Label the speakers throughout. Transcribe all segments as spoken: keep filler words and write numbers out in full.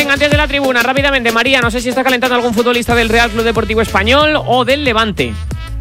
Speaker 1: Venga, antes de la tribuna, rápidamente, María, no sé si está calentando algún futbolista del Real Club Deportivo Español o del Levante.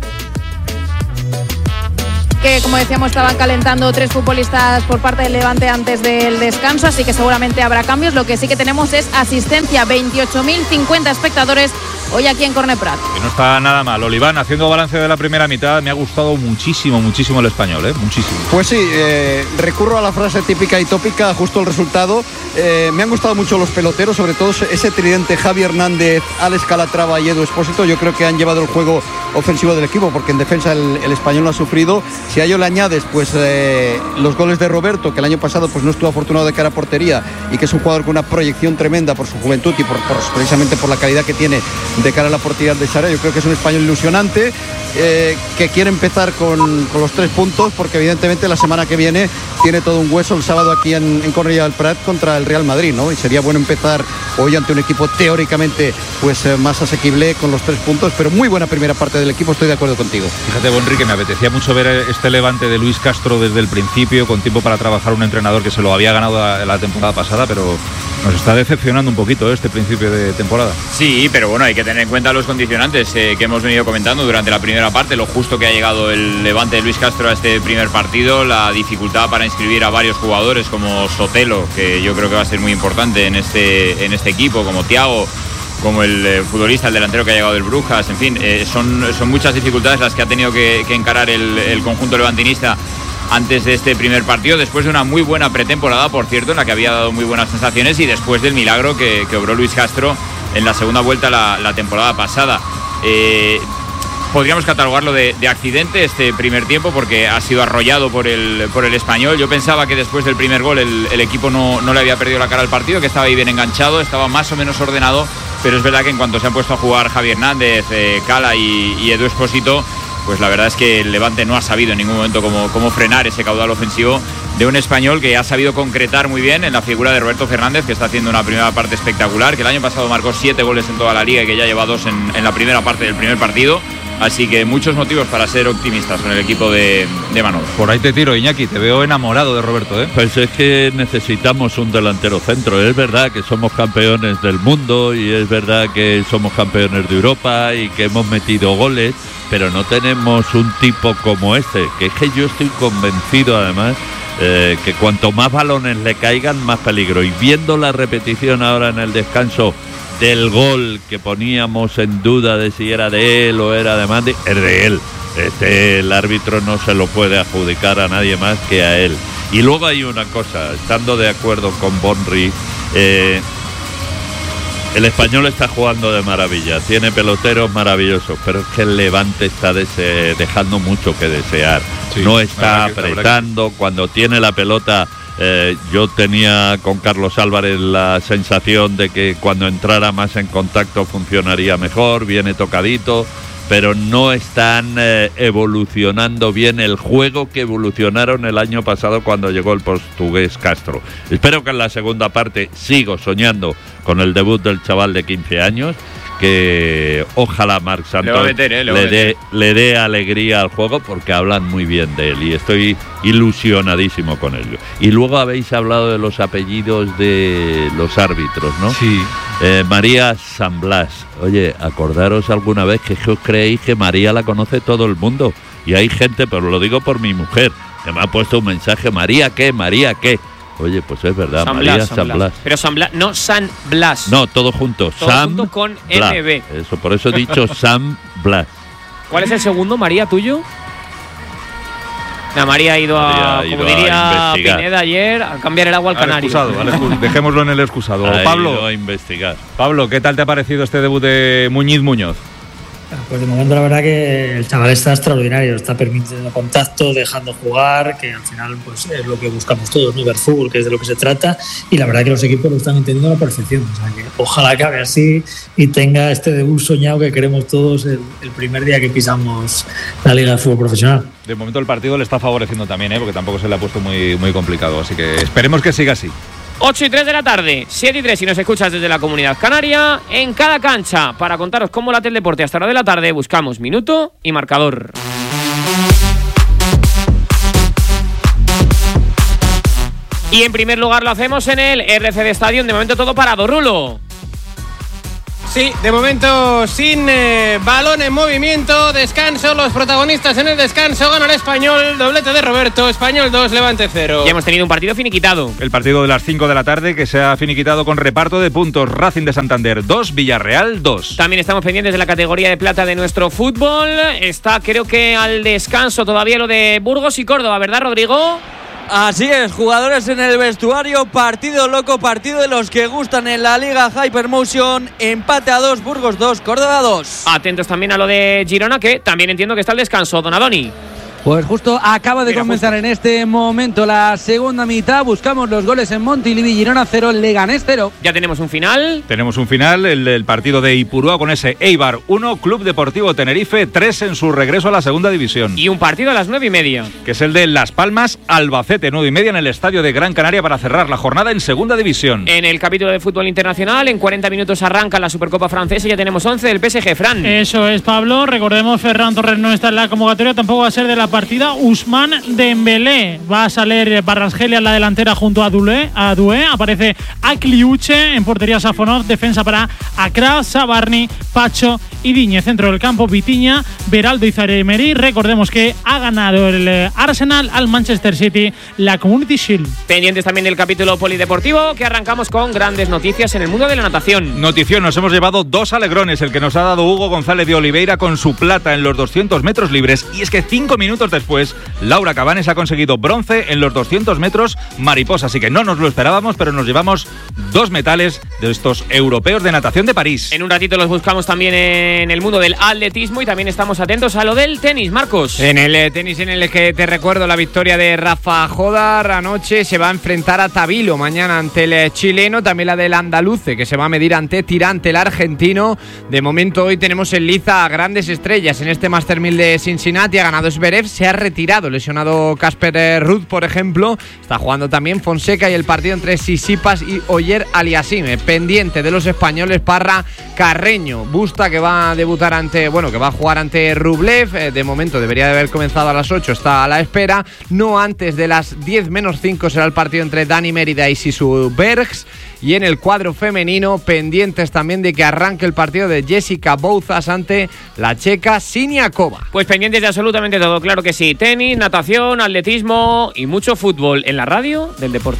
Speaker 2: Que, como decíamos, estaban calentando tres futbolistas por parte del Levante antes del descanso, así que seguramente habrá cambios. Lo que sí que tenemos es asistencia, veintiocho mil cincuenta espectadores hoy aquí en Corne Prat.
Speaker 3: Que no está nada mal. Oliván, haciendo balance de la primera mitad, me ha gustado muchísimo, muchísimo el Español, ¿eh? Muchísimo.
Speaker 4: Pues sí, eh, recurro a la frase típica y tópica, justo el resultado. Eh, me han gustado mucho los peloteros, sobre todo ese tridente Javi Hernández, Alex Calatrava y Edu Expósito. Yo creo que han llevado el juego ofensivo del equipo, porque en defensa el, el Español lo ha sufrido. Si a ello le añades pues eh, los goles de Roberto, que el año pasado pues no estuvo afortunado de cara a portería, y que es un jugador con una proyección tremenda por su juventud y por, por, precisamente por la calidad que tiene de cara a la portería de Sara. Yo creo que es un Español ilusionante, eh, que quiere empezar con, con los tres puntos, porque evidentemente la semana que viene tiene todo un hueso el sábado aquí en, en Cornellà del Prat contra el Real Madrid, ¿no? Y sería bueno empezar hoy ante un equipo teóricamente pues eh, más asequible con los tres puntos, pero muy buena primera parte del equipo, estoy de acuerdo contigo.
Speaker 3: Fíjate, Bonri, que me apetecía mucho ver este Levante de Luis Castro desde el principio, con tiempo para trabajar, un entrenador que se lo había ganado la, la temporada pasada, pero nos está decepcionando un poquito este principio de temporada.
Speaker 5: Sí, pero bueno, hay que tener en cuenta los condicionantes eh, que hemos venido comentando durante la primera parte, lo justo que ha llegado el Levante de Luis Castro a este primer partido, la dificultad para inscribir a varios jugadores como Sotelo, que yo creo que va a ser muy importante en este, en este equipo, como Thiago, como el eh, futbolista, el delantero que ha llegado del Brujas, en fin, eh, son, son muchas dificultades las que ha tenido que, que encarar el, el conjunto levantinista antes de este primer partido, después de una muy buena pretemporada, por cierto, en la que había dado muy buenas sensaciones, y después del milagro que, que obró Luis Castro en la segunda vuelta la, la temporada pasada. Eh, podríamos catalogarlo de, de accidente este primer tiempo, porque ha sido arrollado por el, por el Español. Yo pensaba que después del primer gol el, el equipo no, no le había perdido la cara al partido, que estaba ahí bien enganchado, estaba más o menos ordenado, pero es verdad que en cuanto se han puesto a jugar Javi Hernández, eh, Cala y, y Edu Expósito, pues la verdad es que el Levante no ha sabido en ningún momento cómo, cómo frenar ese caudal ofensivo de un Español que ha sabido concretar muy bien en la figura de Roberto Fernández, que está haciendo una primera parte espectacular, que el año pasado marcó siete goles en toda la liga y que ya lleva dos en, en la primera parte del primer partido. Así que muchos motivos para ser optimistas con el equipo de, de Manolo.
Speaker 3: Por ahí te tiro, Iñaki, te veo enamorado de Roberto, ¿eh?
Speaker 6: Pues es que necesitamos un delantero centro. Es verdad que somos campeones del mundo y es verdad que somos campeones de Europa y que hemos metido goles, pero no tenemos un tipo como este, que es que yo estoy convencido además eh, que cuanto más balones le caigan, más peligro. Y viendo la repetición ahora en el descanso del gol que poníamos en duda de si era de él o era de Mandi, es de él. Este, el árbitro no se lo puede adjudicar a nadie más que a él. Y luego hay una cosa, estando de acuerdo con Bonri, eh, el Español está jugando de maravilla, tiene peloteros maravillosos, pero es que el Levante está dese- dejando mucho que desear. Sí, no está apretando, cuando tiene la pelota. Eh, yo tenía con Carlos Álvarez la sensación de que cuando entrara más en contacto funcionaría mejor, viene tocadito, pero no están eh, evolucionando bien el juego que evolucionaron el año pasado cuando llegó el portugués Castro. Espero que en la segunda parte, sigo soñando con el debut del chaval de quince años, que ojalá Marc Santos le, meter, eh, le, le dé le dé alegría al juego, porque hablan muy bien de él y estoy ilusionadísimo con ello. Y luego habéis hablado de los apellidos de los árbitros, ¿no?
Speaker 3: Sí.
Speaker 6: Eh, María San Blas. Oye, acordaros alguna vez que os creéis que María la conoce todo el mundo, y hay gente, pero lo digo por mi mujer, que me ha puesto un mensaje: María qué, María qué. Oye, pues es verdad,
Speaker 1: San
Speaker 6: María
Speaker 1: Blas,
Speaker 6: San,
Speaker 1: San
Speaker 6: Blas.
Speaker 1: Blas. Pero San Blas, no San Blas.
Speaker 6: No, todo junto.
Speaker 1: Todo
Speaker 6: Sam
Speaker 1: junto con
Speaker 6: Blas.
Speaker 1: M B.
Speaker 6: Eso, por eso he dicho San Blas.
Speaker 1: ¿Cuál es el segundo, María, tuyo? La María ha ido a,
Speaker 6: María ha
Speaker 1: como
Speaker 6: ido
Speaker 1: diría
Speaker 6: a
Speaker 1: Pineda ayer, a cambiar el agua al, al canario.
Speaker 3: Excusado, al excusado. Dejémoslo en el excusado.
Speaker 6: Ha
Speaker 3: Pablo,
Speaker 6: ido a investigar.
Speaker 3: Pablo, ¿qué tal te ha parecido este debut de Muñiz Muñoz?
Speaker 7: Pues de momento la verdad que el chaval está extraordinario, está permitiendo contacto, dejando jugar, que al final pues es lo que buscamos todos, ¿no? Ver fútbol, que es de lo que se trata, y la verdad que los equipos lo están entendiendo a la perfección. O sea, que ojalá acabe así y tenga este debut soñado que queremos todos el, el primer día que pisamos la Liga de Fútbol Profesional.
Speaker 3: De momento el partido le está favoreciendo también, ¿eh? Porque tampoco se le ha puesto muy, muy complicado, así que esperemos que siga así.
Speaker 1: ocho y tres de la tarde, siete y tres si nos escuchas desde la Comunidad Canaria. En cada cancha, para contaros cómo late el deporte hasta la hora de la tarde, buscamos minuto y marcador. Y en primer lugar lo hacemos en el R C D Stadium. De momento todo parado, Rulo.
Speaker 8: Sí, de momento sin eh, balón en movimiento, descanso, los protagonistas en el descanso, gana el Español, doblete de Roberto, Español dos, Levante cero.
Speaker 1: Y hemos tenido un partido finiquitado.
Speaker 3: El partido de las cinco de la tarde que se ha finiquitado con reparto de puntos. Racing de Santander dos, Villarreal dos.
Speaker 1: También estamos pendientes de la categoría de plata de nuestro fútbol. Está creo que al descanso todavía lo de Burgos y Córdoba, ¿verdad, Rodrigo?
Speaker 9: Así es, jugadores en el vestuario, partido loco, partido de los que gustan en la Liga Hypermotion, empate a dos, Burgos dos, Córdoba dos.
Speaker 1: Atentos también a lo de Girona, que también entiendo que está al descanso, Donadoni.
Speaker 10: Pues justo acaba de Mira, comenzar justo. en este momento la segunda mitad. Buscamos los goles en Montilivi. Girona cero, Leganés cero.
Speaker 1: Ya tenemos un final.
Speaker 3: Tenemos un final, el del partido de Ipurúa con ese Eibar uno, Club Deportivo Tenerife tres en su regreso a la segunda división.
Speaker 1: Y un partido a las nueve y media.
Speaker 3: Que es el de Las Palmas, Albacete, nueve y media en el estadio de Gran Canaria para cerrar la jornada en segunda división.
Speaker 1: En el capítulo de fútbol internacional, en cuarenta minutos arranca la Supercopa Francesa y ya tenemos once del P S G, Fran.
Speaker 11: Eso es, Pablo. Recordemos, Ferran Torres no está en la convocatoria, tampoco va a ser de la partida. Ousmane Dembélé va a salir Barrasgelia en la delantera junto a Doué, a Doué. Aparece Akliuche en portería, Safonov, defensa para Akra, Sabarni, Pacho y Diñe. Centro del campo, Vitiña, Beraldo y Zaire-Emery. Recordemos que ha ganado el Arsenal al Manchester City la Community Shield.
Speaker 1: Pendientes también del capítulo polideportivo, que arrancamos con grandes noticias en el mundo de la natación.
Speaker 3: Notición, nos hemos llevado dos alegrones, el que nos ha dado Hugo González de Oliveira con su plata en los doscientos metros libres, y es que cinco minutos después Laura Cabanes ha conseguido bronce en los doscientos metros mariposa, así que no nos lo esperábamos, pero nos llevamos dos metales de estos europeos de natación de París.
Speaker 1: En un ratito los buscamos también en el mundo del atletismo y también estamos atentos a lo del tenis, Marcos.
Speaker 12: En el eh, tenis en el que te recuerdo la victoria de Rafa Jodar anoche, se va a enfrentar a Tabilo mañana ante el eh, chileno, también la del andaluce que se va a medir ante Tirante, el argentino. De momento hoy tenemos en liza a grandes estrellas en este Master mil de Cincinnati. Ha ganado Zverev, se ha retirado lesionado Casper Ruud, por ejemplo. Está jugando también Fonseca y el partido entre Tsitsipas y Oyer Aliassime. Pendiente de los españoles, Parra, Carreño, Busta, que va a debutar ante, bueno, que va a jugar ante Rublev. Eh, de momento debería de haber comenzado a las ocho, está a la espera. No antes de las diez menos cinco será el partido entre Dani Mérida y Sisu Bergs. Y en el cuadro femenino, pendientes también de que arranque el partido de Jessica Bouzas ante la checa Siniakova.
Speaker 1: Pues pendientes de absolutamente todo, claro que sí. Tenis, natación, atletismo y mucho fútbol en la radio del deporte.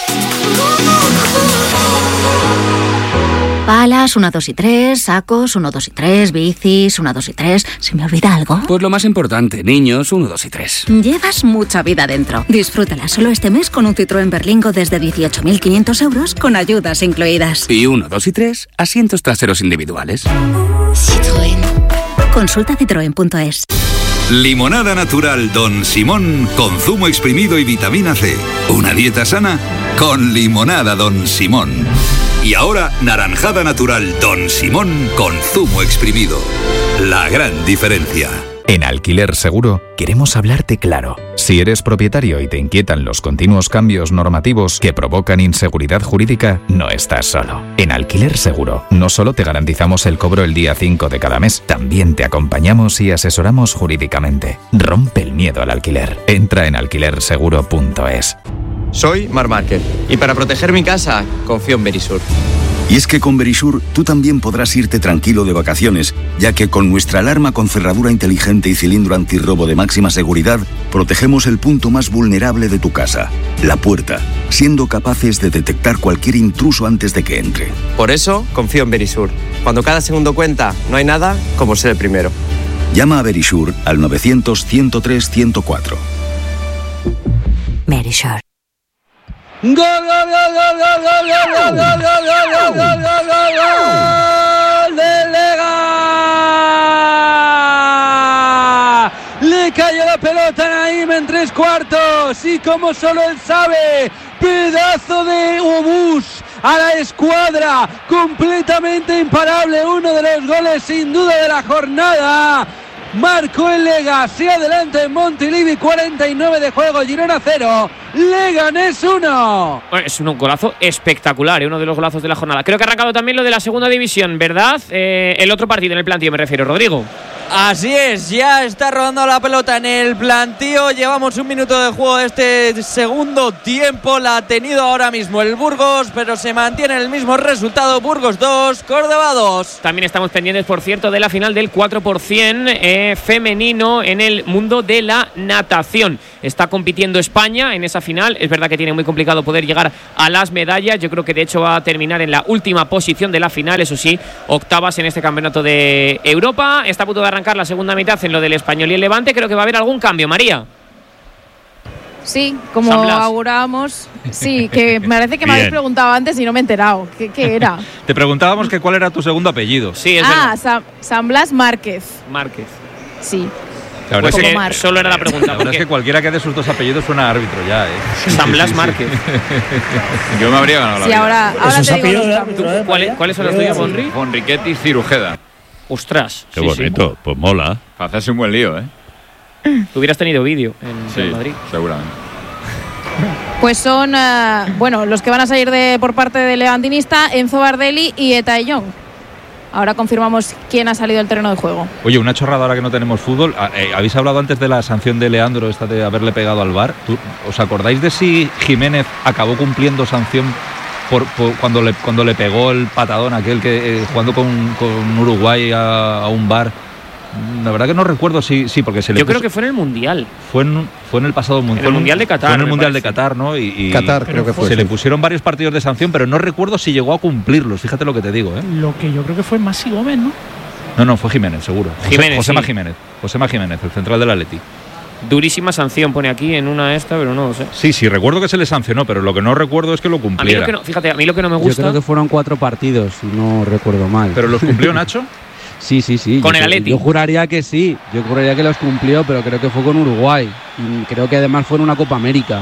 Speaker 13: Palas, uno, dos y tres, sacos, uno, dos y tres, bicis, uno, dos y tres. ¿Se me olvida algo?
Speaker 14: Pues lo más importante, niños, uno, dos y tres.
Speaker 13: Llevas mucha vida dentro. Disfrútala solo este mes con un Citroën Berlingo desde dieciocho mil quinientos euros con ayudas incluidas.
Speaker 14: Y uno, dos y tres, asientos traseros individuales.
Speaker 13: Citroën. Consulta citroen punto es.
Speaker 15: Limonada natural Don Simón con zumo exprimido y vitamina C. Una dieta sana con limonada Don Simón. Y ahora, naranjada natural Don Simón con zumo exprimido. La gran diferencia.
Speaker 16: En Alquiler Seguro queremos hablarte claro. Si eres propietario y te inquietan los continuos cambios normativos que provocan inseguridad jurídica, no estás solo. En Alquiler Seguro no solo te garantizamos el cobro el día cinco de cada mes, también te acompañamos y asesoramos jurídicamente. Rompe el miedo al alquiler. Entra en alquiler seguro punto es.
Speaker 17: Soy Marc Márquez y para proteger mi casa confío en Verisur.
Speaker 15: Y es que con Verisur tú también podrás irte tranquilo de vacaciones, ya que con nuestra alarma con cerradura inteligente y cilindro antirrobo de máxima seguridad, protegemos el punto más vulnerable de tu casa, la puerta, siendo capaces de detectar cualquier intruso antes de que entre.
Speaker 17: Por eso confío en Verisur. Cuando cada segundo cuenta, no hay nada como ser el primero.
Speaker 15: Llama a Verisur al novecientos, ciento tres, ciento cuatro.
Speaker 13: Verisur.
Speaker 10: ¡Gol, gol, gol, gol, gol, gol, gol, gol, gol, gol, gol, gol, gol, gol de Lega! Le cayó la pelota a Naim en tres cuartos y como solo él sabe, pedazo de obús a la escuadra, completamente imparable, uno de los goles sin duda de la jornada. Marcó el Lega, se adelanta en Montilivi, cuarenta y nueve de juego, Girona cero, Leganés uno.
Speaker 1: Es un golazo espectacular, ¿eh? Uno de los golazos de la jornada. Creo que ha arrancado también lo de la segunda división, ¿verdad? Eh, el otro partido en el plantillo me refiero, Rodrigo.
Speaker 9: Así es, ya está rodando la pelota en el plantío. Llevamos un minuto de juego de este segundo tiempo. La ha tenido ahora mismo el Burgos, pero se mantiene el mismo resultado. Burgos dos, Córdoba dos.
Speaker 1: También estamos pendientes, por cierto, de la final del cuatro por ciento eh, femenino en el mundo de la natación. Está compitiendo España en esa final. Es verdad que tiene muy complicado poder llegar a las medallas. Yo creo que de hecho va a terminar en la última posición de la final. Eso sí, octavas en este campeonato de Europa. Está a punto de arrancar la segunda mitad en lo del Español y el Levante. Creo que va a haber algún cambio, María.
Speaker 2: Sí, como augurábamos. Sí, que me parece que me
Speaker 3: Bien.
Speaker 2: habéis preguntado antes y no me he enterado. ¿Qué, qué era?
Speaker 3: Te preguntábamos que cuál era tu segundo apellido.
Speaker 1: Sí, es
Speaker 2: ah, San, San Blas Márquez.
Speaker 1: Márquez.
Speaker 2: Sí.
Speaker 3: La verdad
Speaker 1: Pues
Speaker 3: es que
Speaker 1: Mar. Solo era la pregunta.
Speaker 3: La verdad es que cualquiera que dé sus dos apellidos suena a árbitro ya, ¿eh?
Speaker 1: San Blas Márquez.
Speaker 5: Yo me habría ganado la
Speaker 2: Sí,
Speaker 5: vida.
Speaker 2: ahora, ahora te digo los cambios.
Speaker 1: ¿Tú, ¿cuáles, ¿Cuáles son los tuyos, Bonri?
Speaker 5: Bonriquetti Cirujeda.
Speaker 1: Ostras.
Speaker 6: Qué
Speaker 1: sí,
Speaker 6: bonito,
Speaker 1: sí.
Speaker 6: pues mola.
Speaker 5: Para hacerse un buen lío, ¿eh?
Speaker 1: Tú hubieras tenido vídeo en
Speaker 5: Sí,
Speaker 1: Real Madrid.
Speaker 5: seguramente.
Speaker 2: Pues son, uh, bueno, los que van a salir de por parte del levantinista, Enzo Bardelli y Eta Young. Ahora confirmamos quién ha salido del terreno de juego.
Speaker 3: Oye, una chorrada ahora que no tenemos fútbol. Eh, Habéis hablado antes de la sanción de Leandro, esta de haberle pegado al V A R. ¿Tú, ¿Os acordáis de si Jiménez acabó cumpliendo sanción por, por cuando, le, cuando le pegó el patadón aquel que eh, jugando con, con Uruguay a, a un V A R? La verdad que no recuerdo si sí, porque se le
Speaker 1: Yo
Speaker 3: puso,
Speaker 1: creo que fue en el Mundial.
Speaker 3: fue en, fue en el pasado mundial.
Speaker 1: En el Mundial de Qatar,
Speaker 3: Fue en el
Speaker 1: me
Speaker 3: Mundial de
Speaker 1: parece.
Speaker 3: Qatar, ¿no? Y, y
Speaker 4: Qatar, creo que fue,
Speaker 3: Se
Speaker 4: sí.
Speaker 3: le pusieron varios partidos de sanción, pero no recuerdo si llegó a cumplirlos. Fíjate lo que te digo, ¿eh?
Speaker 11: Lo que yo creo que fue Masi Gómez, ¿no?
Speaker 3: No, no, fue Jiménez, seguro. José,
Speaker 1: Jiménez,
Speaker 3: Josema
Speaker 1: sí.
Speaker 3: Jiménez. Josema Jiménez, el central del Atleti.
Speaker 1: Durísima sanción pone aquí en una esta, pero no lo sé.
Speaker 3: Sí, sí, recuerdo que se le sancionó, pero lo que no recuerdo es que lo
Speaker 1: A mí
Speaker 3: cumpliera.
Speaker 1: lo que no, fíjate, a mí lo que no me
Speaker 18: Yo
Speaker 1: gusta.
Speaker 18: creo que fueron cuatro partidos, si no recuerdo mal.
Speaker 3: ¿Pero los cumplió Nacho?
Speaker 18: Sí, sí, sí.
Speaker 1: Con
Speaker 18: yo,
Speaker 1: el Atleti.
Speaker 18: Yo juraría que sí. Yo juraría que los cumplió, pero creo que fue con Uruguay. Y creo que además fue en una Copa América.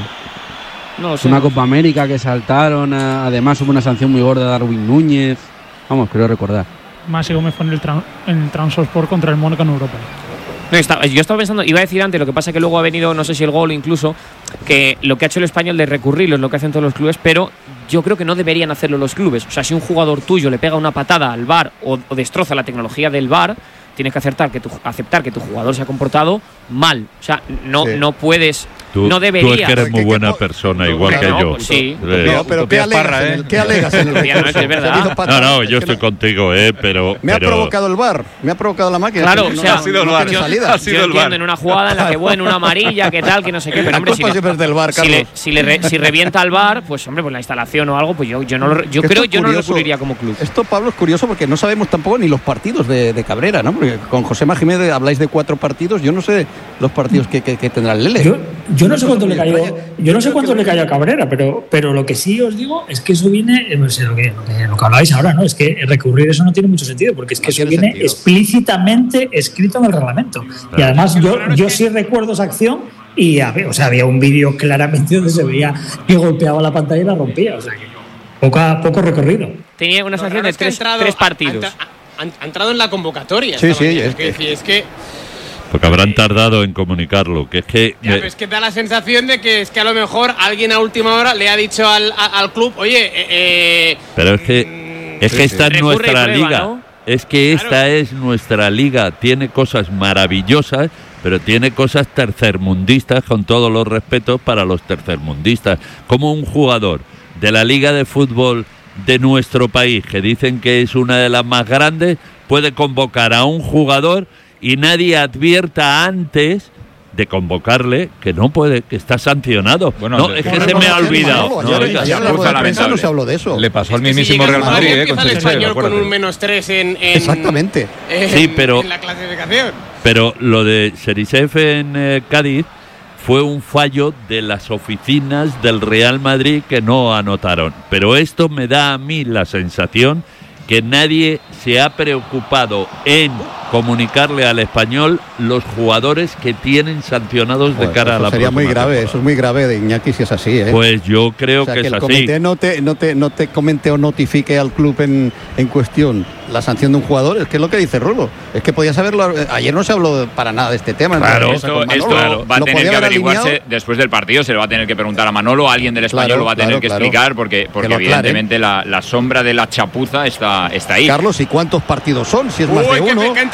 Speaker 1: No lo sé.
Speaker 18: Una Copa América que saltaron. a- Además hubo una sanción muy gorda de Darwin Núñez. Vamos, creo recordar.
Speaker 11: Masi Gómez fue en el, tran- en el Transport contra el Mónaco en Europa.
Speaker 1: No, estaba- yo estaba pensando, iba a decir antes, lo que pasa que luego ha venido, no sé si el gol incluso, que lo que ha hecho el Español de recurrirlo es lo que hacen todos los clubes, pero yo creo que no deberían hacerlo los clubes. O sea, si un jugador tuyo le pega una patada al V A R o, o destroza la tecnología del V A R, tienes que aceptar que tu, aceptar que tu jugador se ha comportado mal. O sea, no,
Speaker 4: Sí.
Speaker 1: no puedes,
Speaker 6: Tú,
Speaker 1: no
Speaker 6: tú
Speaker 1: deberías.
Speaker 6: es que eres muy buena persona, igual que
Speaker 1: no,
Speaker 6: yo.
Speaker 1: pues sí.
Speaker 6: Eh,
Speaker 4: No, pero ¿qué alegas,
Speaker 3: Parra,
Speaker 4: en
Speaker 3: ¿eh?
Speaker 4: el, ¿qué alegas en el
Speaker 1: Todavía no,
Speaker 4: recurso?
Speaker 1: es verdad.
Speaker 4: ¿Que ha habido
Speaker 6: No,
Speaker 4: patada?
Speaker 6: no,
Speaker 4: Es
Speaker 6: yo
Speaker 4: que
Speaker 6: estoy contigo, eh, pero.
Speaker 4: Me ha
Speaker 6: pero-
Speaker 4: provocado el V A R, me ha provocado la máquina.
Speaker 1: Claro,
Speaker 4: que
Speaker 1: o
Speaker 4: no-
Speaker 1: sea,
Speaker 4: no
Speaker 3: ha sido el
Speaker 4: tiene
Speaker 3: V A R.
Speaker 4: salida.
Speaker 3: Ha sido
Speaker 1: Yo
Speaker 3: el V A R.
Speaker 1: entiendo en una jugada en la que, bueno, una amarilla, que tal, que no sé qué, pero
Speaker 4: La
Speaker 1: hombre, si,
Speaker 4: culpa
Speaker 1: no-
Speaker 4: siempre es del V A R,
Speaker 1: si, le,
Speaker 4: Carlos.
Speaker 1: si, le re- si revienta al V A R, pues hombre, pues la instalación o algo, pues yo, yo, no lo, yo
Speaker 4: Que
Speaker 1: creo
Speaker 4: esto
Speaker 1: yo
Speaker 4: es
Speaker 1: no lo
Speaker 4: curioso.
Speaker 1: recurriría como club.
Speaker 4: Esto, Pablo, es curioso porque no sabemos tampoco ni los partidos de, de Cabrera, ¿no? Porque con Josema Jiménez habláis de cuatro partidos, yo no sé los partidos que, que, que tendrá el Lele.
Speaker 7: Yo, yo no sé cuánto le
Speaker 4: muy
Speaker 7: cayó,
Speaker 4: extraña.
Speaker 7: yo no sé cuánto le cayó a Cabrera, pero, pero lo que sí os digo es que eso viene, eh, pues, lo, que, lo, que, lo que habláis ahora, ¿no? Es que recurrir eso no tiene mucho sentido, porque es que
Speaker 4: No
Speaker 7: eso
Speaker 4: tiene
Speaker 7: viene
Speaker 4: sentido.
Speaker 7: explícitamente escrito en el reglamento. Y además yo, yo sí recuerdo esa acción y había, o sea, había un vídeo claramente donde se veía que golpeaba la pantalla y la rompía. O sea, que poca, poco recorrido.
Speaker 1: Tenía una
Speaker 8: Lo
Speaker 1: sanción
Speaker 8: raro
Speaker 1: de
Speaker 8: es que ha
Speaker 1: tres,
Speaker 8: entrado-
Speaker 1: tres
Speaker 8: ha-
Speaker 1: partidos.
Speaker 8: Ha, ha- ha entrado en la convocatoria.
Speaker 4: Sí,
Speaker 8: esta
Speaker 4: sí,
Speaker 8: mañana.
Speaker 4: es
Speaker 8: Es que,
Speaker 4: que-
Speaker 8: decir, es que,
Speaker 6: Porque habrán tardado en comunicarlo. Que es que.
Speaker 8: ya,
Speaker 6: me-
Speaker 8: pero es que da la sensación de que es que a lo mejor alguien a última hora le ha dicho al, a- al club, oye, eh, eh,
Speaker 6: Pero es que, es
Speaker 8: Sí,
Speaker 6: que
Speaker 8: sí.
Speaker 6: esta es
Speaker 1: Recurre y
Speaker 6: nuestra
Speaker 1: prueba,
Speaker 6: liga.
Speaker 1: ¿no?
Speaker 6: Es que esta
Speaker 8: Claro.
Speaker 6: es nuestra liga. Tiene cosas maravillosas, pero tiene cosas tercermundistas, con todos los respetos para los tercermundistas. Como un jugador de la liga de fútbol de nuestro país, que dicen que es una de las más grandes, puede convocar a un jugador y nadie advierta antes de convocarle que no puede, que está sancionado.
Speaker 3: Bueno,
Speaker 6: no,
Speaker 3: le-
Speaker 6: es que
Speaker 3: no,
Speaker 6: se
Speaker 3: no,
Speaker 6: me
Speaker 3: no,
Speaker 6: ha
Speaker 3: no,
Speaker 6: olvidado.
Speaker 4: Manolo,
Speaker 6: No,
Speaker 4: ayer-
Speaker 6: oiga,
Speaker 4: ayer en la
Speaker 5: chapuza
Speaker 4: rueda de prensa no
Speaker 5: lamentable.
Speaker 4: se habló de eso.
Speaker 3: Le pasó al
Speaker 8: es que si
Speaker 3: mismísimo
Speaker 8: llega
Speaker 3: Real
Speaker 8: el
Speaker 3: Madrid,
Speaker 8: Madrid,
Speaker 3: eh, con
Speaker 8: empieza el
Speaker 3: Chelsea,
Speaker 8: español con
Speaker 3: acuérdate.
Speaker 8: un menos tres en, en-
Speaker 4: Exactamente.
Speaker 8: en-
Speaker 6: Sí, pero-
Speaker 8: en la clasificación.
Speaker 6: Pero lo de Serisev en eh, Cádiz fue un fallo de las oficinas del Real Madrid que no anotaron. Pero esto me da a mí la sensación que nadie se ha preocupado en comunicarle al Español los jugadores que tienen sancionados de
Speaker 4: Joder,
Speaker 6: cara a
Speaker 4: eso
Speaker 6: la
Speaker 4: sería muy
Speaker 6: próxima
Speaker 4: grave,
Speaker 6: temporada.
Speaker 4: eso es muy grave de Iñaki si es así, ¿eh?
Speaker 6: Pues yo creo
Speaker 4: O sea,
Speaker 6: que,
Speaker 4: que
Speaker 6: es
Speaker 4: el
Speaker 6: así.
Speaker 4: comité no te, no te, no te comente o notifique al club en, en cuestión la sanción de un jugador, es que es lo que dice Rulo. Es que podías haberlo. Ayer no se habló para nada de este tema. en
Speaker 5: Claro,
Speaker 4: la
Speaker 5: esto,
Speaker 4: con Manolo.
Speaker 5: esto va a
Speaker 4: Lo
Speaker 5: tener
Speaker 4: podía
Speaker 5: que
Speaker 4: haber
Speaker 5: averiguarse
Speaker 4: alineado.
Speaker 5: después del partido, se lo va a tener que preguntar a Manolo, alguien del español
Speaker 4: Claro,
Speaker 5: lo va a tener
Speaker 4: claro,
Speaker 5: que
Speaker 4: claro.
Speaker 5: explicar porque, porque
Speaker 4: lo aclare.
Speaker 5: evidentemente la, la sombra de la chapuza está, está ahí.
Speaker 4: Carlos, ¿y cuántos partidos son? Si es más
Speaker 8: Uy,
Speaker 4: de
Speaker 8: que,
Speaker 4: uno.
Speaker 8: que entre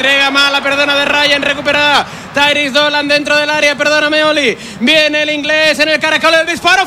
Speaker 8: pega mala, perdona de Ryan, recupera Tyrese Dolan dentro del área, perdóname Oli. Viene el inglés en el caracol, el disparo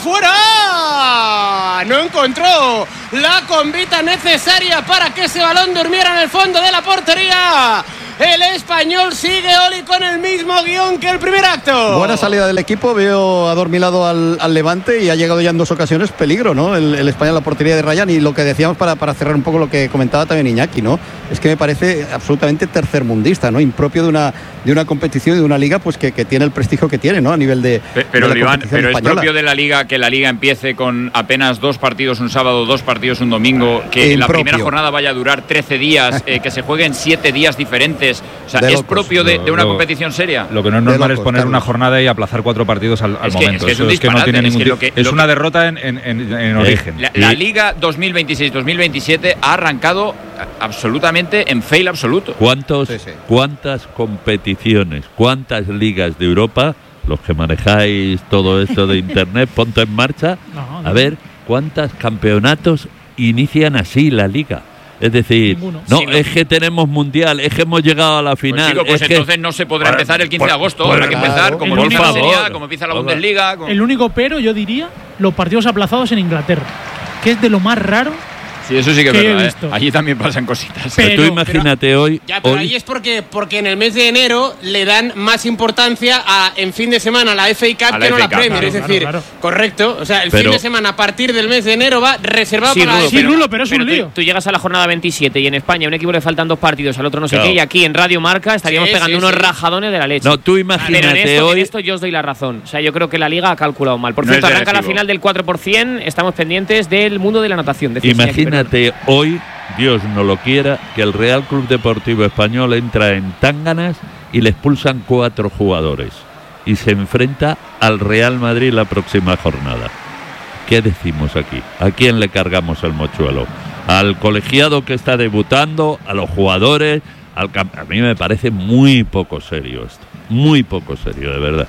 Speaker 8: fuera. No encontró la combita necesaria para que ese balón durmiera en el fondo de la portería. El español sigue, Oli, con el mismo guión que el primer acto.
Speaker 4: Buena salida del equipo, veo adormilado al, al Levante y ha llegado ya en dos ocasiones peligro, ¿no? El, el español a la portería de Ryan, y lo que decíamos para, para cerrar un poco lo que comentaba también Iñaki, ¿no? Es que me parece absolutamente tercermundista, ¿no? Impropio de una, de una competición y de una liga pues que, que tiene el prestigio que tiene, ¿no? A nivel de.
Speaker 5: Pero, pero,
Speaker 4: de la
Speaker 5: Iván,
Speaker 4: competición
Speaker 5: pero es
Speaker 4: española.
Speaker 5: propio de la liga que la liga empiece con apenas dos partidos un sábado, dos partidos un domingo, que
Speaker 4: Impropio.
Speaker 5: la primera jornada vaya a durar trece días, eh, que se jueguen siete días diferentes. O sea,
Speaker 3: De
Speaker 5: es
Speaker 3: locos.
Speaker 5: propio de, de una
Speaker 3: Lo-
Speaker 5: competición seria.
Speaker 3: Lo que no es normal es poner una jornada y aplazar cuatro partidos al, al
Speaker 5: Es que-
Speaker 3: momento.
Speaker 5: es que es
Speaker 3: Eso
Speaker 5: un
Speaker 3: es que no
Speaker 5: disparate,
Speaker 3: tiene
Speaker 5: es
Speaker 3: ningún
Speaker 5: que lo
Speaker 3: tipo-
Speaker 5: que-
Speaker 3: Es
Speaker 5: lo
Speaker 3: una
Speaker 5: que-
Speaker 3: derrota en, en- en- en origen.
Speaker 5: La, la Liga dos mil veintiséis dos mil veintisiete ha arrancado absolutamente en fail absoluto.
Speaker 6: ¿Cuántos, ¿Cuántas competiciones, cuántas ligas de Europa, los que manejáis todo esto de internet, ponte en marcha,
Speaker 11: No, no.
Speaker 6: a ver cuántos campeonatos inician así la liga? Es decir,
Speaker 11: Ninguno.
Speaker 6: no,
Speaker 5: Sí, no.
Speaker 6: es que tenemos mundial, es que hemos llegado a la
Speaker 5: Pues,
Speaker 6: final.
Speaker 5: chico, pues
Speaker 6: es que-
Speaker 5: entonces no se podrá
Speaker 6: Por-
Speaker 5: empezar el quince de
Speaker 6: por-
Speaker 5: agosto.
Speaker 6: por-
Speaker 5: Habrá que empezar
Speaker 6: claro.
Speaker 5: como
Speaker 11: El
Speaker 5: empieza la
Speaker 11: único-
Speaker 5: Serie A, como empieza la Bundesliga. como-
Speaker 11: El único pero, yo diría, los partidos aplazados en Inglaterra, que es de lo más raro.
Speaker 5: Sí, eso sí que es
Speaker 11: que he
Speaker 5: verdad. ¿eh?
Speaker 11: visto.
Speaker 5: Allí también pasan cositas.
Speaker 6: Pero tú imagínate hoy,
Speaker 8: Ya, pero
Speaker 6: hoy
Speaker 8: ahí es porque, porque en el mes de enero le dan más importancia a, en fin de semana, a la F A Cup
Speaker 5: A la
Speaker 8: que no a
Speaker 5: F A
Speaker 8: la
Speaker 5: Cup,
Speaker 8: Premier.
Speaker 5: claro,
Speaker 8: es
Speaker 5: claro,
Speaker 8: decir,
Speaker 11: claro.
Speaker 8: correcto. O sea, el
Speaker 6: Pero-
Speaker 8: fin de semana a partir del mes de enero va reservado
Speaker 1: Sí,
Speaker 8: para la
Speaker 1: Rulo,
Speaker 8: F A
Speaker 11: Sí,
Speaker 8: Cup.
Speaker 11: Rulo, pero es un
Speaker 1: tú-
Speaker 11: lío.
Speaker 1: Tú, llegas a la jornada veintisiete y en España a un equipo le faltan dos partidos, al otro no sé
Speaker 6: Claro.
Speaker 1: qué, y aquí en Radio Marca estaríamos
Speaker 8: Sí,
Speaker 1: pegando
Speaker 8: sí,
Speaker 1: unos
Speaker 8: sí.
Speaker 1: rajadones de la leche.
Speaker 6: no, tú
Speaker 1: Pero en
Speaker 6: imagínate
Speaker 1: esto,
Speaker 6: hoy.
Speaker 1: en esto yo os doy la razón. O sea, yo creo que la Liga ha calculado mal. Por
Speaker 5: No
Speaker 1: cierto,
Speaker 5: es de
Speaker 1: arranca la
Speaker 5: recibo.
Speaker 1: final del cuatro por ciento. Estamos pendientes del mundo de la natación. Decía Iñaki, perdón.
Speaker 6: Imagínate hoy, Dios no lo quiera, que el Real Club Deportivo Español entra en Tánganas y le expulsan cuatro jugadores y se enfrenta al Real Madrid la próxima jornada. ¿Qué decimos aquí? ¿A quién le cargamos el mochuelo? ¿Al colegiado que está debutando? ¿A los jugadores? Al camp- A mí me parece muy poco serio esto. Muy poco serio, de verdad.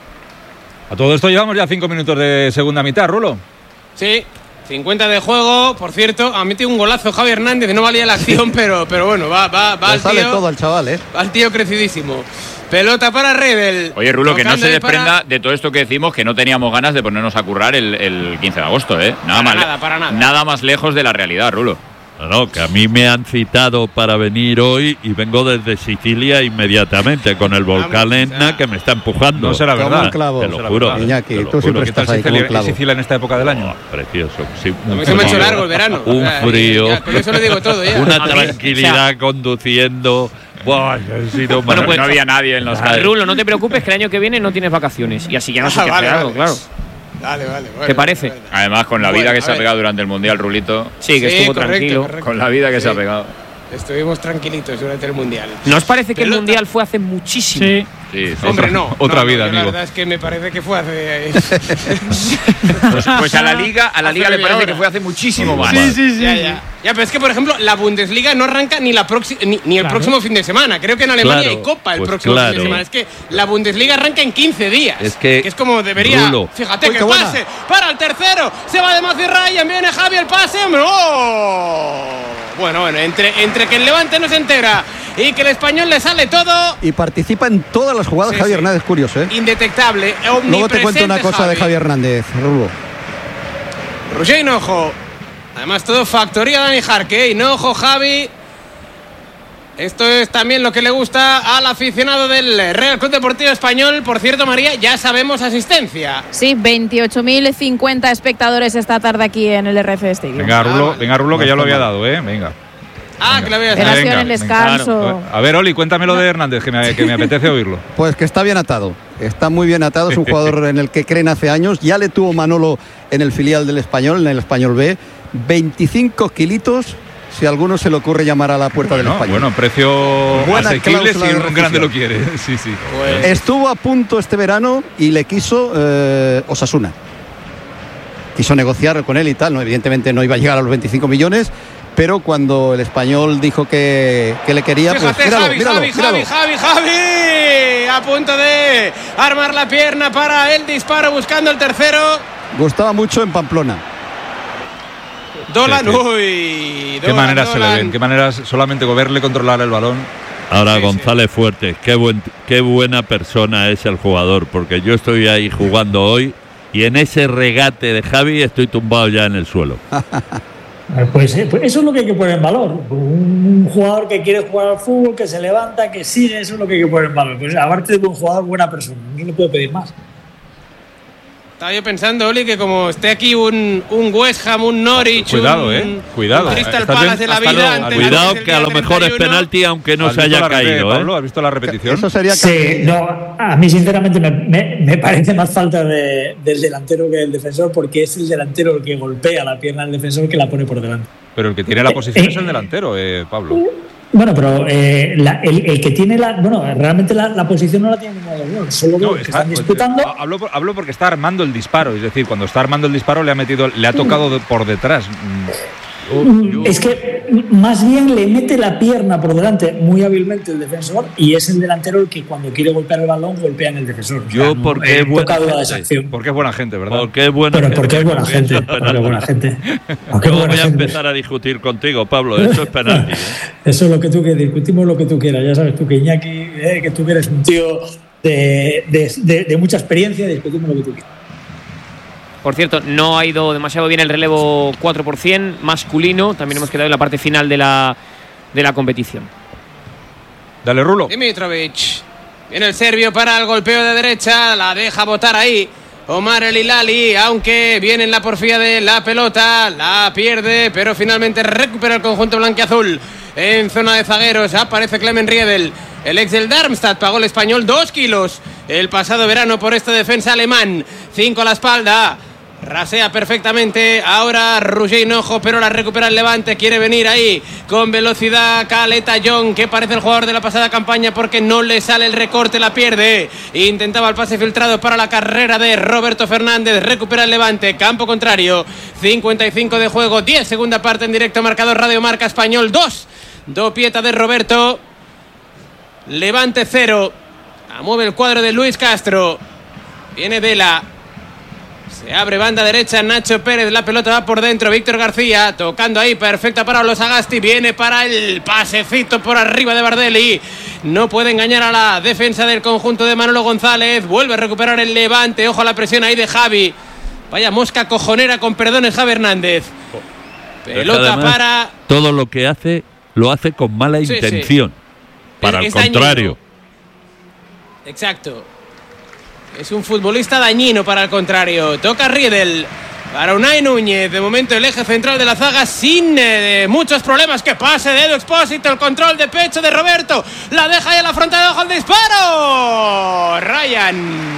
Speaker 3: A todo esto llevamos ya cinco minutos de segunda mitad, Rulo.
Speaker 8: Sí, cincuenta de juego. Por cierto, ha metido un golazo Javi Hernández. No valía la acción, pero, pero bueno, va, va, va
Speaker 4: Le
Speaker 8: el
Speaker 4: sale
Speaker 8: tío.
Speaker 4: todo al chaval, ¿eh?
Speaker 8: Va el tío crecidísimo. Pelota para Redel.
Speaker 5: Oye, Rulo, que no
Speaker 8: Tocando
Speaker 5: se
Speaker 8: ahí para-
Speaker 5: desprenda de todo esto que decimos, que no teníamos ganas de ponernos a currar el, el quince de agosto, ¿eh? Nada,
Speaker 8: Para
Speaker 5: más,
Speaker 8: nada, para nada.
Speaker 5: nada más lejos de la realidad, Rulo.
Speaker 6: No, no, que a mí me han citado para venir hoy y vengo desde Sicilia inmediatamente con el volcán
Speaker 8: Vamos,
Speaker 6: Etna
Speaker 8: ya.
Speaker 6: que me está empujando.
Speaker 3: No será
Speaker 4: Como
Speaker 3: verdad.
Speaker 4: un clavo.
Speaker 6: Te
Speaker 3: No
Speaker 6: lo
Speaker 3: será
Speaker 6: juro.
Speaker 3: verdad.
Speaker 4: Iñaki,
Speaker 6: te lo
Speaker 4: tú
Speaker 6: juro.
Speaker 4: siempre
Speaker 3: ¿Qué tal
Speaker 4: estás ahí como un
Speaker 3: Sicilia,
Speaker 4: clavo.
Speaker 3: Sicilia en esta época del año?
Speaker 6: Oh, precioso. Sí,
Speaker 8: A
Speaker 6: un
Speaker 8: mí se me ha hecho
Speaker 6: frío,
Speaker 8: largo el verano.
Speaker 6: Un
Speaker 8: Ya,
Speaker 6: frío.
Speaker 8: ya, con eso le digo todo ya.
Speaker 6: Una
Speaker 1: A ver,
Speaker 6: tranquilidad conduciendo. Buah, ha sido
Speaker 5: Bueno, pues
Speaker 6: maravilloso.
Speaker 5: no había nadie en las
Speaker 6: Ay.
Speaker 5: calles.
Speaker 1: Rulo, no te preocupes, que el año que viene no tienes vacaciones. Y así ya no sé
Speaker 8: Ah,
Speaker 1: qué
Speaker 8: vale,
Speaker 1: hacer
Speaker 8: vale.
Speaker 1: algo, claro.
Speaker 8: Vale, vale. Bueno,
Speaker 1: ¿Te parece?
Speaker 8: bueno.
Speaker 5: Además, con la
Speaker 8: Bueno,
Speaker 5: vida que
Speaker 8: a
Speaker 5: se ha
Speaker 8: ver.
Speaker 5: pegado durante el Mundial, Rulito.
Speaker 1: Sí, que
Speaker 8: Sí,
Speaker 1: estuvo
Speaker 8: correcto,
Speaker 1: tranquilo.
Speaker 8: correcto.
Speaker 5: Con la vida que se ha
Speaker 8: Sí.
Speaker 5: pegado.
Speaker 8: Estuvimos tranquilitos durante el Mundial.
Speaker 1: ¿No os parece que el
Speaker 8: Pelota.
Speaker 1: Mundial fue hace muchísimo?
Speaker 11: Sí.
Speaker 5: Sí, sí.
Speaker 8: Hombre,
Speaker 3: Otra-
Speaker 8: no.
Speaker 3: otra
Speaker 8: no, no,
Speaker 3: vida,
Speaker 8: yo
Speaker 3: amigo.
Speaker 8: La verdad es que me parece que fue hace.
Speaker 5: Pues, pues a la Liga, a la
Speaker 8: Hace
Speaker 5: Liga le
Speaker 8: media
Speaker 5: parece
Speaker 8: hora.
Speaker 5: que fue hace muchísimo más.
Speaker 11: Sí, sí, sí.
Speaker 8: Ya, ya. Ya, pero es que, por ejemplo, la Bundesliga no arranca ni, la proxi- ni, ni el
Speaker 11: Claro.
Speaker 8: próximo fin de semana. Creo que en Alemania
Speaker 6: Claro,
Speaker 8: hay Copa el
Speaker 6: pues
Speaker 8: próximo fin
Speaker 6: claro.
Speaker 8: de semana. Es que la Bundesliga arranca en quince días.
Speaker 6: Es que,
Speaker 8: es como debería.
Speaker 6: Rulo.
Speaker 8: Fíjate
Speaker 4: Uy,
Speaker 8: que
Speaker 4: qué buena.
Speaker 8: pase para el tercero. Se va de Matthew Ryan. Viene Javi el pase. Hombre, ¡oh! Bueno, bueno, entre, entre que el Levante no se entera y que el español le sale todo.
Speaker 4: Y participa en todas las jugadas
Speaker 8: Sí,
Speaker 4: Javi
Speaker 8: sí.
Speaker 4: Hernández, curioso, ¿eh?
Speaker 8: Indetectable.
Speaker 4: Luego te cuento una
Speaker 8: omnipresente
Speaker 4: cosa de Javi Hernández, Rulo.
Speaker 8: Roger Hinojo. Además, todo factoría Dani Jarque. Hinojo, Javi. Esto es también lo que le gusta al aficionado del Real Club Deportivo Español. Por cierto, María, ya sabemos asistencia.
Speaker 2: Sí, veintiocho mil cincuenta espectadores esta tarde aquí en el R F Stadium.
Speaker 3: Venga, Rulo,
Speaker 8: Ah,
Speaker 3: venga, Rulo, que
Speaker 4: no
Speaker 3: ya lo
Speaker 4: está
Speaker 3: había
Speaker 4: mal.
Speaker 3: dado, ¿eh? Venga.
Speaker 8: Ah, que la voy a
Speaker 2: Era
Speaker 8: hacer.
Speaker 2: sido en el descanso.
Speaker 3: Claro. A ver, Oli, cuéntame lo de Hernández, que me, que me apetece oírlo.
Speaker 4: Pues que está bien atado, está muy bien atado, es un jugador en el que creen hace años, ya le tuvo Manolo en el filial del Español, en el Español B, veinticinco kilitos, si a alguno se le ocurre llamar a la puerta del
Speaker 3: Bueno,
Speaker 4: Español.
Speaker 3: bueno, precio
Speaker 4: Buena
Speaker 3: asequible
Speaker 4: cláusula
Speaker 3: si
Speaker 4: de
Speaker 3: un grande
Speaker 4: rescisión.
Speaker 3: lo quiere. Sí, sí.
Speaker 8: Pues,
Speaker 4: Estuvo a punto este verano y le quiso eh, Osasuna. Quiso negociar con él y tal, no, evidentemente no iba a llegar a los veinticinco millones, pero cuando el Español dijo que, que le quería, pues
Speaker 8: fíjate,
Speaker 4: míralo,
Speaker 8: Javi,
Speaker 4: míralo,
Speaker 8: Javi,
Speaker 4: míralo.
Speaker 8: Javi, Javi, Javi. A punto de armar la pierna para el disparo, buscando el tercero.
Speaker 4: Gustaba mucho en Pamplona.
Speaker 8: Dolan,
Speaker 3: Sí, sí.
Speaker 8: uy.
Speaker 3: Qué
Speaker 8: Dolan,
Speaker 3: maneras se le
Speaker 8: Dolan.
Speaker 3: ven, qué maneras solamente con verle controlar el balón.
Speaker 6: Ahora sí, González sí. Fuertes, qué, buen, qué buena persona es el jugador, porque yo estoy ahí jugando hoy y en ese regate de Javi estoy tumbado ya en el suelo.
Speaker 7: Pues, pues eso es lo que hay que poner en valor. Un, un jugador que quiere jugar al fútbol, que se levanta, que sigue, eso es lo que hay que poner en valor. Pues aparte de buen jugador, buena persona. No le puedo pedir más.
Speaker 8: Estaba yo pensando, Oli, que como esté aquí un, un West Ham, un Norwich,
Speaker 3: cuidado,
Speaker 8: un,
Speaker 3: eh, cuidado,
Speaker 8: un Crystal Palace de la vida.
Speaker 6: Cuidado que a lo mejor es penalti, aunque no se haya caído. ¿eh?
Speaker 3: Pablo, ¿has visto la repetición?
Speaker 4: Eso sería
Speaker 7: sí, no, a mí sinceramente me, me, me parece más falta de, del delantero que del defensor, porque es el delantero el que golpea la pierna al defensor que la pone por delante.
Speaker 3: Pero el que tiene la posición eh, es el delantero, eh, Pablo.
Speaker 7: Bueno, pero eh, la, el, el que tiene la. Bueno, realmente la, la posición no la tiene ninguno de los dos. Solo no, que está, están disputando.
Speaker 3: Pues, hablo, hablo porque está armando el disparo. Es decir, cuando está armando el disparo le ha metido, le ha tocado de, por detrás.
Speaker 7: Uh, es que más bien le mete la pierna por delante muy hábilmente el defensor y es el delantero el que cuando quiere golpear el balón golpea en el defensor.
Speaker 6: Yo, o sea, porque,
Speaker 7: no,
Speaker 6: es buena
Speaker 3: gente, porque es buena gente, ¿verdad?
Speaker 6: Porque es buena
Speaker 7: Pero
Speaker 6: gente.
Speaker 7: porque es buena gente. Porque es buena gente.
Speaker 6: Porque no voy a gente. empezar a discutir contigo, Pablo. Eso es penalti. ¿eh?
Speaker 7: Eso es lo que tú quieras. Discutimos lo que tú quieras. Ya sabes tú que Iñaki, eh, que tú eres un tío de, de, de, de mucha experiencia, discutimos lo que tú quieras.
Speaker 1: Por cierto, no ha ido demasiado bien el relevo cuatro por ciento masculino. También hemos quedado en la parte final de la, de la competición.
Speaker 3: Dale, Rulo.
Speaker 8: Dimitrovic. Viene el serbio para el golpeo de derecha. La deja botar ahí Omar El Hilali, aunque viene en la porfía de la pelota. La pierde, pero finalmente recupera el conjunto blanquiazul. En zona de zagueros aparece Clemen Riedel. El ex del Darmstadt pagó el español dos kilos el pasado verano por este defensa alemán. Cinco a la espalda. Rasea perfectamente ahora Roger Hinojo, pero la recupera el Levante. Quiere venir ahí con velocidad Caleta Young, que parece el jugador de la pasada campaña porque no le sale el recorte, la pierde. Intentaba el pase filtrado para la carrera de Roberto Fernández. Recupera el Levante, campo contrario. cincuenta y cinco de juego, diez segunda parte en directo. Marcador Radio Marca Español dos. Do Pieta de Roberto. Levante cero. Mueve el cuadro de Luis Castro. Viene Vela. Se abre banda derecha Nacho Pérez, la pelota va por dentro, Víctor García tocando ahí, perfecta para los Sagasti, viene para el pasecito por arriba de Bardelli, no puede engañar a la defensa del conjunto de Manolo González, vuelve a recuperar el Levante, ojo a la presión ahí de Javi, vaya mosca cojonera con perdones Javi Hernández, pelota para...
Speaker 6: Todo lo que hace, lo hace con mala sí, intención, sí. para es, el es contrario. Dañino.
Speaker 8: Exacto. Es un futbolista dañino para el contrario. Toca Riedel para Unai Núñez. De momento el eje central de la zaga sin eh, muchos problemas. Que pase de Edu Expósito. El control de pecho de Roberto. La deja ahí a la frontal de abajo el disparo. Ryan.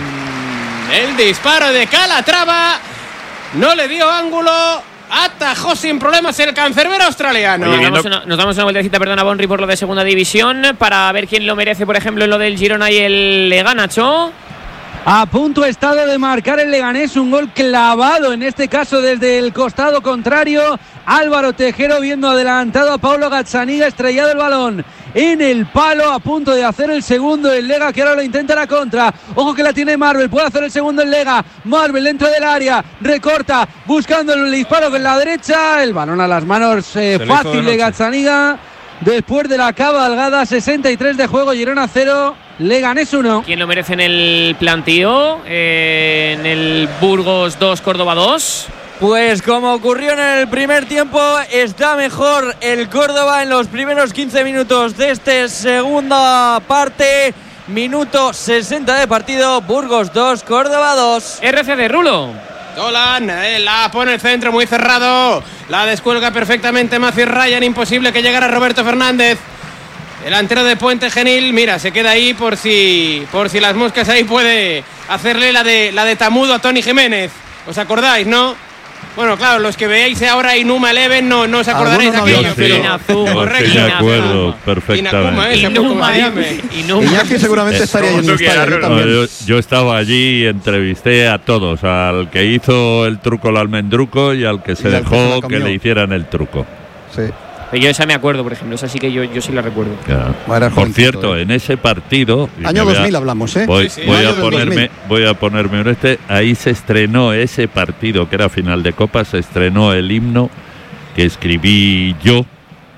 Speaker 8: El disparo de Calatrava. No le dio ángulo. Atajó sin problemas el cancerbero australiano.
Speaker 1: Oye, nos, damos una, nos damos una vueltecita, perdona, Bonri, por lo de segunda división. Para ver quién lo merece, por ejemplo, en lo del Girona y el Leganacho.
Speaker 10: A punto estado de marcar el Leganés, un gol clavado, en este caso desde el costado contrario. Álvaro Tejero viendo adelantado a Paulo Gazzaniga, estrellado el balón en el palo, a punto de hacer el segundo el Lega, que ahora lo intenta la contra. Ojo que la tiene Marvel, puede hacer el segundo el Lega. Marvel dentro del área, recorta, buscando el disparo con la derecha. El balón a las manos eh, fácil de, de Gazzaniga. Después de la cabalgada, sesenta y tres de juego, Girona cero, Leganés uno.
Speaker 1: ¿Quién lo merece en el plantío? Eh, en el Burgos dos, Córdoba dos.
Speaker 9: Pues como ocurrió en el primer tiempo, está mejor el Córdoba en los primeros quince minutos de esta segunda parte. Minuto sesenta de partido, Burgos dos, Córdoba dos.
Speaker 1: R C de Rulo.
Speaker 8: Dolan, eh, la pone el centro muy cerrado, la descuelga perfectamente Matthew Ryan, imposible que llegara Roberto Fernández, delantero de Puente Genil. Mira, se queda ahí por si por si las moscas ahí puede hacerle la de la de Tamudo a Tony Jiménez. ¿Os acordáis, no? Bueno, claro, los que veáis ahora Inuma Eleven no, no os acordaréis de aquello.
Speaker 6: Sí, pero... correcto. Sí, de acuerdo, perfectamente.
Speaker 8: Inuma,
Speaker 4: Inuma. Iñaki seguramente eh, estaría en estadio, yo,
Speaker 6: no, yo, yo estaba allí y entrevisté a todos, al que hizo el truco el almendruco y al que se y dejó que, que le hicieran el truco.
Speaker 4: Sí.
Speaker 1: Yo esa me acuerdo, por ejemplo, esa sí que yo, yo sí la recuerdo.
Speaker 6: Bueno, por cierto, eh. en ese partido...
Speaker 4: Año dos mil a, hablamos, ¿eh?
Speaker 6: Voy,
Speaker 4: sí, sí.
Speaker 6: voy, a ponerme, voy a ponerme un este. Ahí se estrenó ese partido, que era final de Copa, se estrenó el himno que escribí yo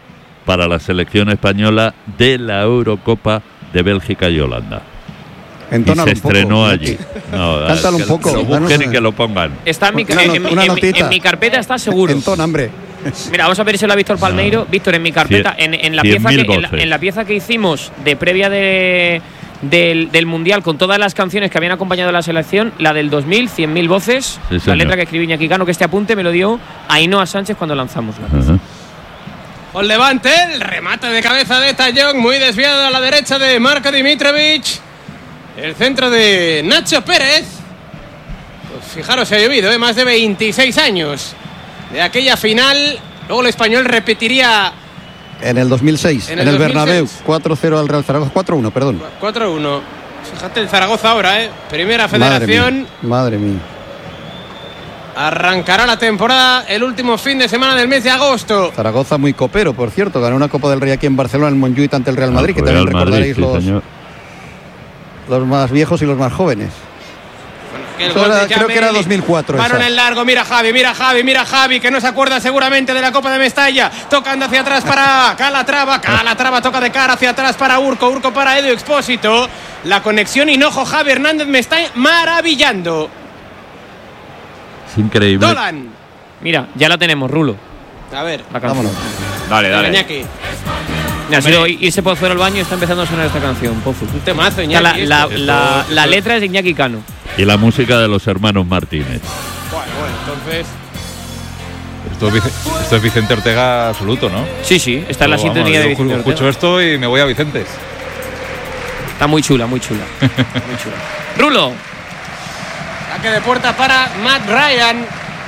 Speaker 6: para la selección española de la Eurocopa de Bélgica y Holanda.
Speaker 4: Entónalo
Speaker 6: y se
Speaker 4: un poco,
Speaker 6: estrenó
Speaker 4: Iñaki.
Speaker 6: allí. No,
Speaker 4: Cántalo
Speaker 6: que
Speaker 4: un poco.
Speaker 6: Lo busquen
Speaker 4: Danos,
Speaker 6: y que lo pongan.
Speaker 1: Está en mi,
Speaker 4: Una
Speaker 1: en,
Speaker 4: not-
Speaker 1: en-
Speaker 4: una
Speaker 1: en-
Speaker 4: notita.
Speaker 1: en mi carpeta, está seguro.
Speaker 4: Entona, hombre.
Speaker 1: Mira, vamos a ver si lo ha visto el Palmeiro. Víctor, en mi carpeta, en, en, la pieza que, en, la, en la pieza que hicimos de previa de, del, del Mundial, con todas las canciones que habían acompañado a la selección, la del dos mil, cien mil voces,
Speaker 6: Sí,
Speaker 1: la
Speaker 6: señor.
Speaker 1: letra que escribí Iñaki Cano, que este apunte me lo dio Ainhoa Sánchez cuando lanzamos la pieza.
Speaker 6: Ajá.
Speaker 8: Con Levante, el remate de cabeza de Tallón, muy desviado a la derecha de Marko Dimitrovic. El centro de Nacho Pérez. Pues fijaros, se ha llovido, ¿eh? Más de veintiséis años de aquella final. Luego el español repetiría
Speaker 4: En el dos mil seis,
Speaker 8: En
Speaker 4: en
Speaker 8: el
Speaker 4: el,
Speaker 8: dos mil seis.
Speaker 4: Bernabéu, cuatro cero al Real Zaragoza, cuatro uno, perdón.
Speaker 8: cuatro uno. Fíjate el Zaragoza ahora, ¿eh? Primera
Speaker 4: Madre
Speaker 8: federación.
Speaker 4: mía, madre mía.
Speaker 8: Arrancará la temporada el último fin de semana del mes de agosto.
Speaker 4: Zaragoza muy copero, por cierto, ganó una Copa del Rey aquí en Barcelona, en Montjuïc ante el Real Madrid, que
Speaker 6: Real
Speaker 4: también
Speaker 6: Madrid,
Speaker 4: recordaréis
Speaker 6: sí,
Speaker 4: los,
Speaker 6: señor.
Speaker 4: los más viejos y los más jóvenes.
Speaker 8: El
Speaker 4: Eso
Speaker 8: gol
Speaker 4: era-
Speaker 8: de
Speaker 4: creo que era
Speaker 8: Jamel.
Speaker 4: dos mil cuatro
Speaker 8: Balón
Speaker 4: esa.
Speaker 8: en largo, mira Javi, mira Javi, mira Javi, que no se acuerda seguramente de la Copa de Mestalla. Tocando hacia atrás para Calatrava, Calatrava toca de cara hacia atrás para Urco, Urco para Edu Expósito. La conexión Hinojo, Javi Hernández me está maravillando.
Speaker 6: Es increíble.
Speaker 8: Dolan.
Speaker 1: Mira, ya la tenemos, Rulo.
Speaker 8: A ver,
Speaker 1: La canción.
Speaker 5: Dale, dale.
Speaker 8: Iñaki.
Speaker 1: Mira, ha sido irse Pozuelo al baño y está empezando a sonar esta canción, Pozu.
Speaker 8: Un temazo,
Speaker 1: O sea,
Speaker 8: Iñaki.
Speaker 1: la, la,
Speaker 8: esto.
Speaker 1: la,
Speaker 8: Esto-
Speaker 1: la
Speaker 8: esto-
Speaker 1: letra es de Iñaki Cano.
Speaker 6: Y la música de los hermanos Martínez.
Speaker 8: Bueno, bueno, entonces.
Speaker 3: Esto es, Vice- esto es Vicente Ortega absoluto, ¿no?
Speaker 1: Sí, sí, está en la
Speaker 3: Yo,
Speaker 1: sintonía
Speaker 3: vamos,
Speaker 1: de
Speaker 3: yo
Speaker 1: Vicente Ortega.
Speaker 3: escucho esto y me voy a Vicentes.
Speaker 1: Está muy chula, muy chula. Muy chula. Rulo.
Speaker 8: Saque de puerta para Matt Ryan.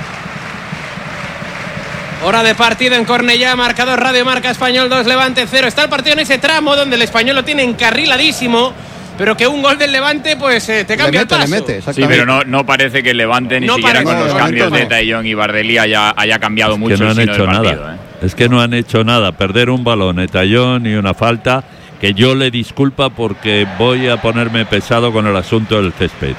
Speaker 8: Hora de partido en Cornellá, marcador Radio Marca Español dos, Levante cero. Está el partido en ese tramo donde el español lo tiene encarriladísimo, pero que un gol del Levante pues eh, te cambia el paso.
Speaker 5: Sí, pero no, no parece que el Levante ni
Speaker 8: No
Speaker 5: siquiera
Speaker 8: parece,
Speaker 5: con los
Speaker 8: no,
Speaker 5: cambios
Speaker 8: no.
Speaker 5: de Taillon y Bardelí haya, haya cambiado mucho
Speaker 6: que no
Speaker 5: el
Speaker 6: han
Speaker 5: signo
Speaker 6: hecho
Speaker 5: del
Speaker 6: nada.
Speaker 5: partido, ¿eh?
Speaker 6: Es que no han hecho nada. Perder un balón, Etallón y una falta que yo le disculpa porque voy a ponerme pesado con el asunto del césped.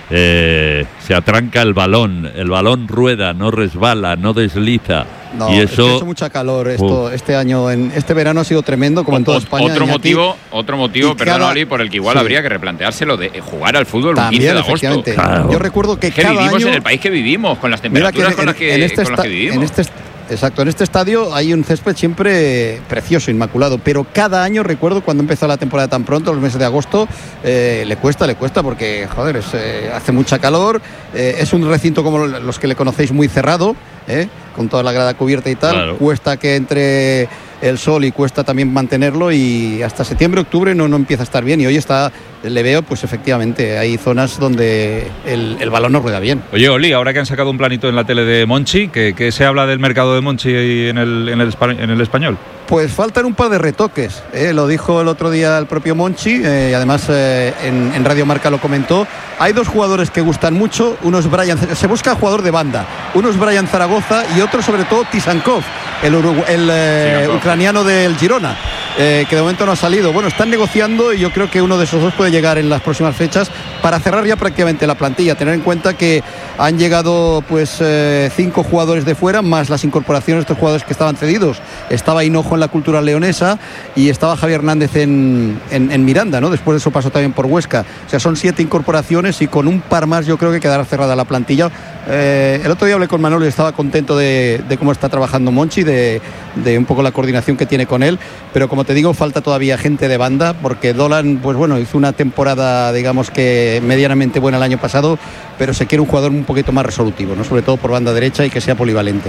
Speaker 6: Eh, se atranca el balón, el balón rueda, no resbala, no desliza.
Speaker 4: No,
Speaker 6: y
Speaker 4: es que
Speaker 6: eso
Speaker 4: ha hecho mucha calor esto, este año, en este verano ha sido tremendo, como en toda
Speaker 5: Ot-
Speaker 4: España.
Speaker 5: Otro
Speaker 4: Iñaki.
Speaker 5: motivo, otro motivo,
Speaker 4: Y
Speaker 5: perdón,
Speaker 4: cada-
Speaker 5: Oli, por el que igual
Speaker 4: sí.
Speaker 5: habría que replanteárselo de jugar al fútbol un
Speaker 4: También,
Speaker 5: quince de agosto.
Speaker 4: efectivamente. Claro. Yo recuerdo que
Speaker 5: Es que
Speaker 4: cada
Speaker 5: vivimos
Speaker 4: año-
Speaker 5: en el país que vivimos, con las
Speaker 4: Mira que
Speaker 5: temperaturas
Speaker 4: en,
Speaker 5: con, las que,
Speaker 4: en este
Speaker 5: con las
Speaker 4: esta-
Speaker 5: que vivimos.
Speaker 4: en este est- exacto, en este estadio hay un césped siempre precioso, inmaculado, pero cada año recuerdo cuando empezó la temporada tan pronto, los meses de agosto, eh, le cuesta, le cuesta porque, joder, es, eh, hace mucha calor, eh, es un recinto como los que le conocéis muy cerrado, eh, con toda la grada cubierta y tal,
Speaker 6: Claro.
Speaker 4: cuesta que entre el sol y cuesta también mantenerlo y hasta septiembre, octubre no, no empieza a estar bien y hoy está, le veo, pues efectivamente, hay zonas donde el, el balón no rueda bien.
Speaker 3: Oye, Oli, ahora que han sacado un planito en la tele de Monchi, ¿qué, qué se habla del mercado de Monchi en el, en el, espa- en el español?
Speaker 4: Pues faltan un par de retoques, ¿eh? Lo dijo el otro día el propio Monchi, eh, y además eh, en, en Radio Marca lo comentó. Hay dos jugadores que gustan mucho, uno es Brian, se busca jugador de banda, uno es Brian Zaragoza y otro sobre todo Tisankov, el, urugu- el eh,
Speaker 5: Tisankov.
Speaker 4: ucraniano del Girona, eh, que de momento no ha salido. Bueno, están negociando y yo creo que uno de esos dos puede llegar en las próximas fechas para cerrar ya prácticamente la plantilla. Tener en cuenta que han llegado pues eh, cinco jugadores de fuera, más las incorporaciones de estos jugadores que estaban cedidos. Estaba Hinojo en la Cultural Leonesa y estaba Javier Hernández en, en, en Miranda, ¿no? Después de eso pasó también por Huesca. O sea, son siete incorporaciones y con un par más yo creo que quedará cerrada la plantilla. Eh, el otro día hablé con Manolo y estaba contento de, de cómo está trabajando Monchi, de, de un poco la coordinación que tiene con él, pero como te digo, falta todavía gente de banda, porque Dolan, pues bueno, hizo una temporada, digamos que medianamente buena el año pasado, pero se quiere un jugador un poquito más resolutivo, ¿no? Sobre todo por banda derecha y que sea polivalente.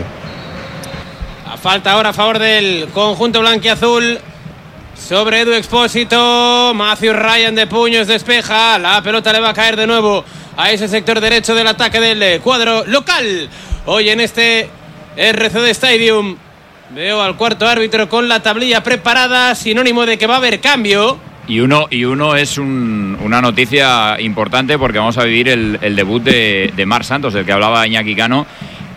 Speaker 8: A falta ahora a favor del conjunto blanquiazul sobre Edu Expósito. Matthew Ryan de puños despeja. La pelota le va a caer de nuevo a ese sector derecho del ataque del cuadro local. Hoy en este R C D Stadium veo al cuarto árbitro con la tablilla preparada, sinónimo de que va a haber cambio.
Speaker 5: Y uno, y uno es un- una noticia importante porque vamos a vivir el, el debut de, de Marc Santos, del que hablaba Iñaki Cano,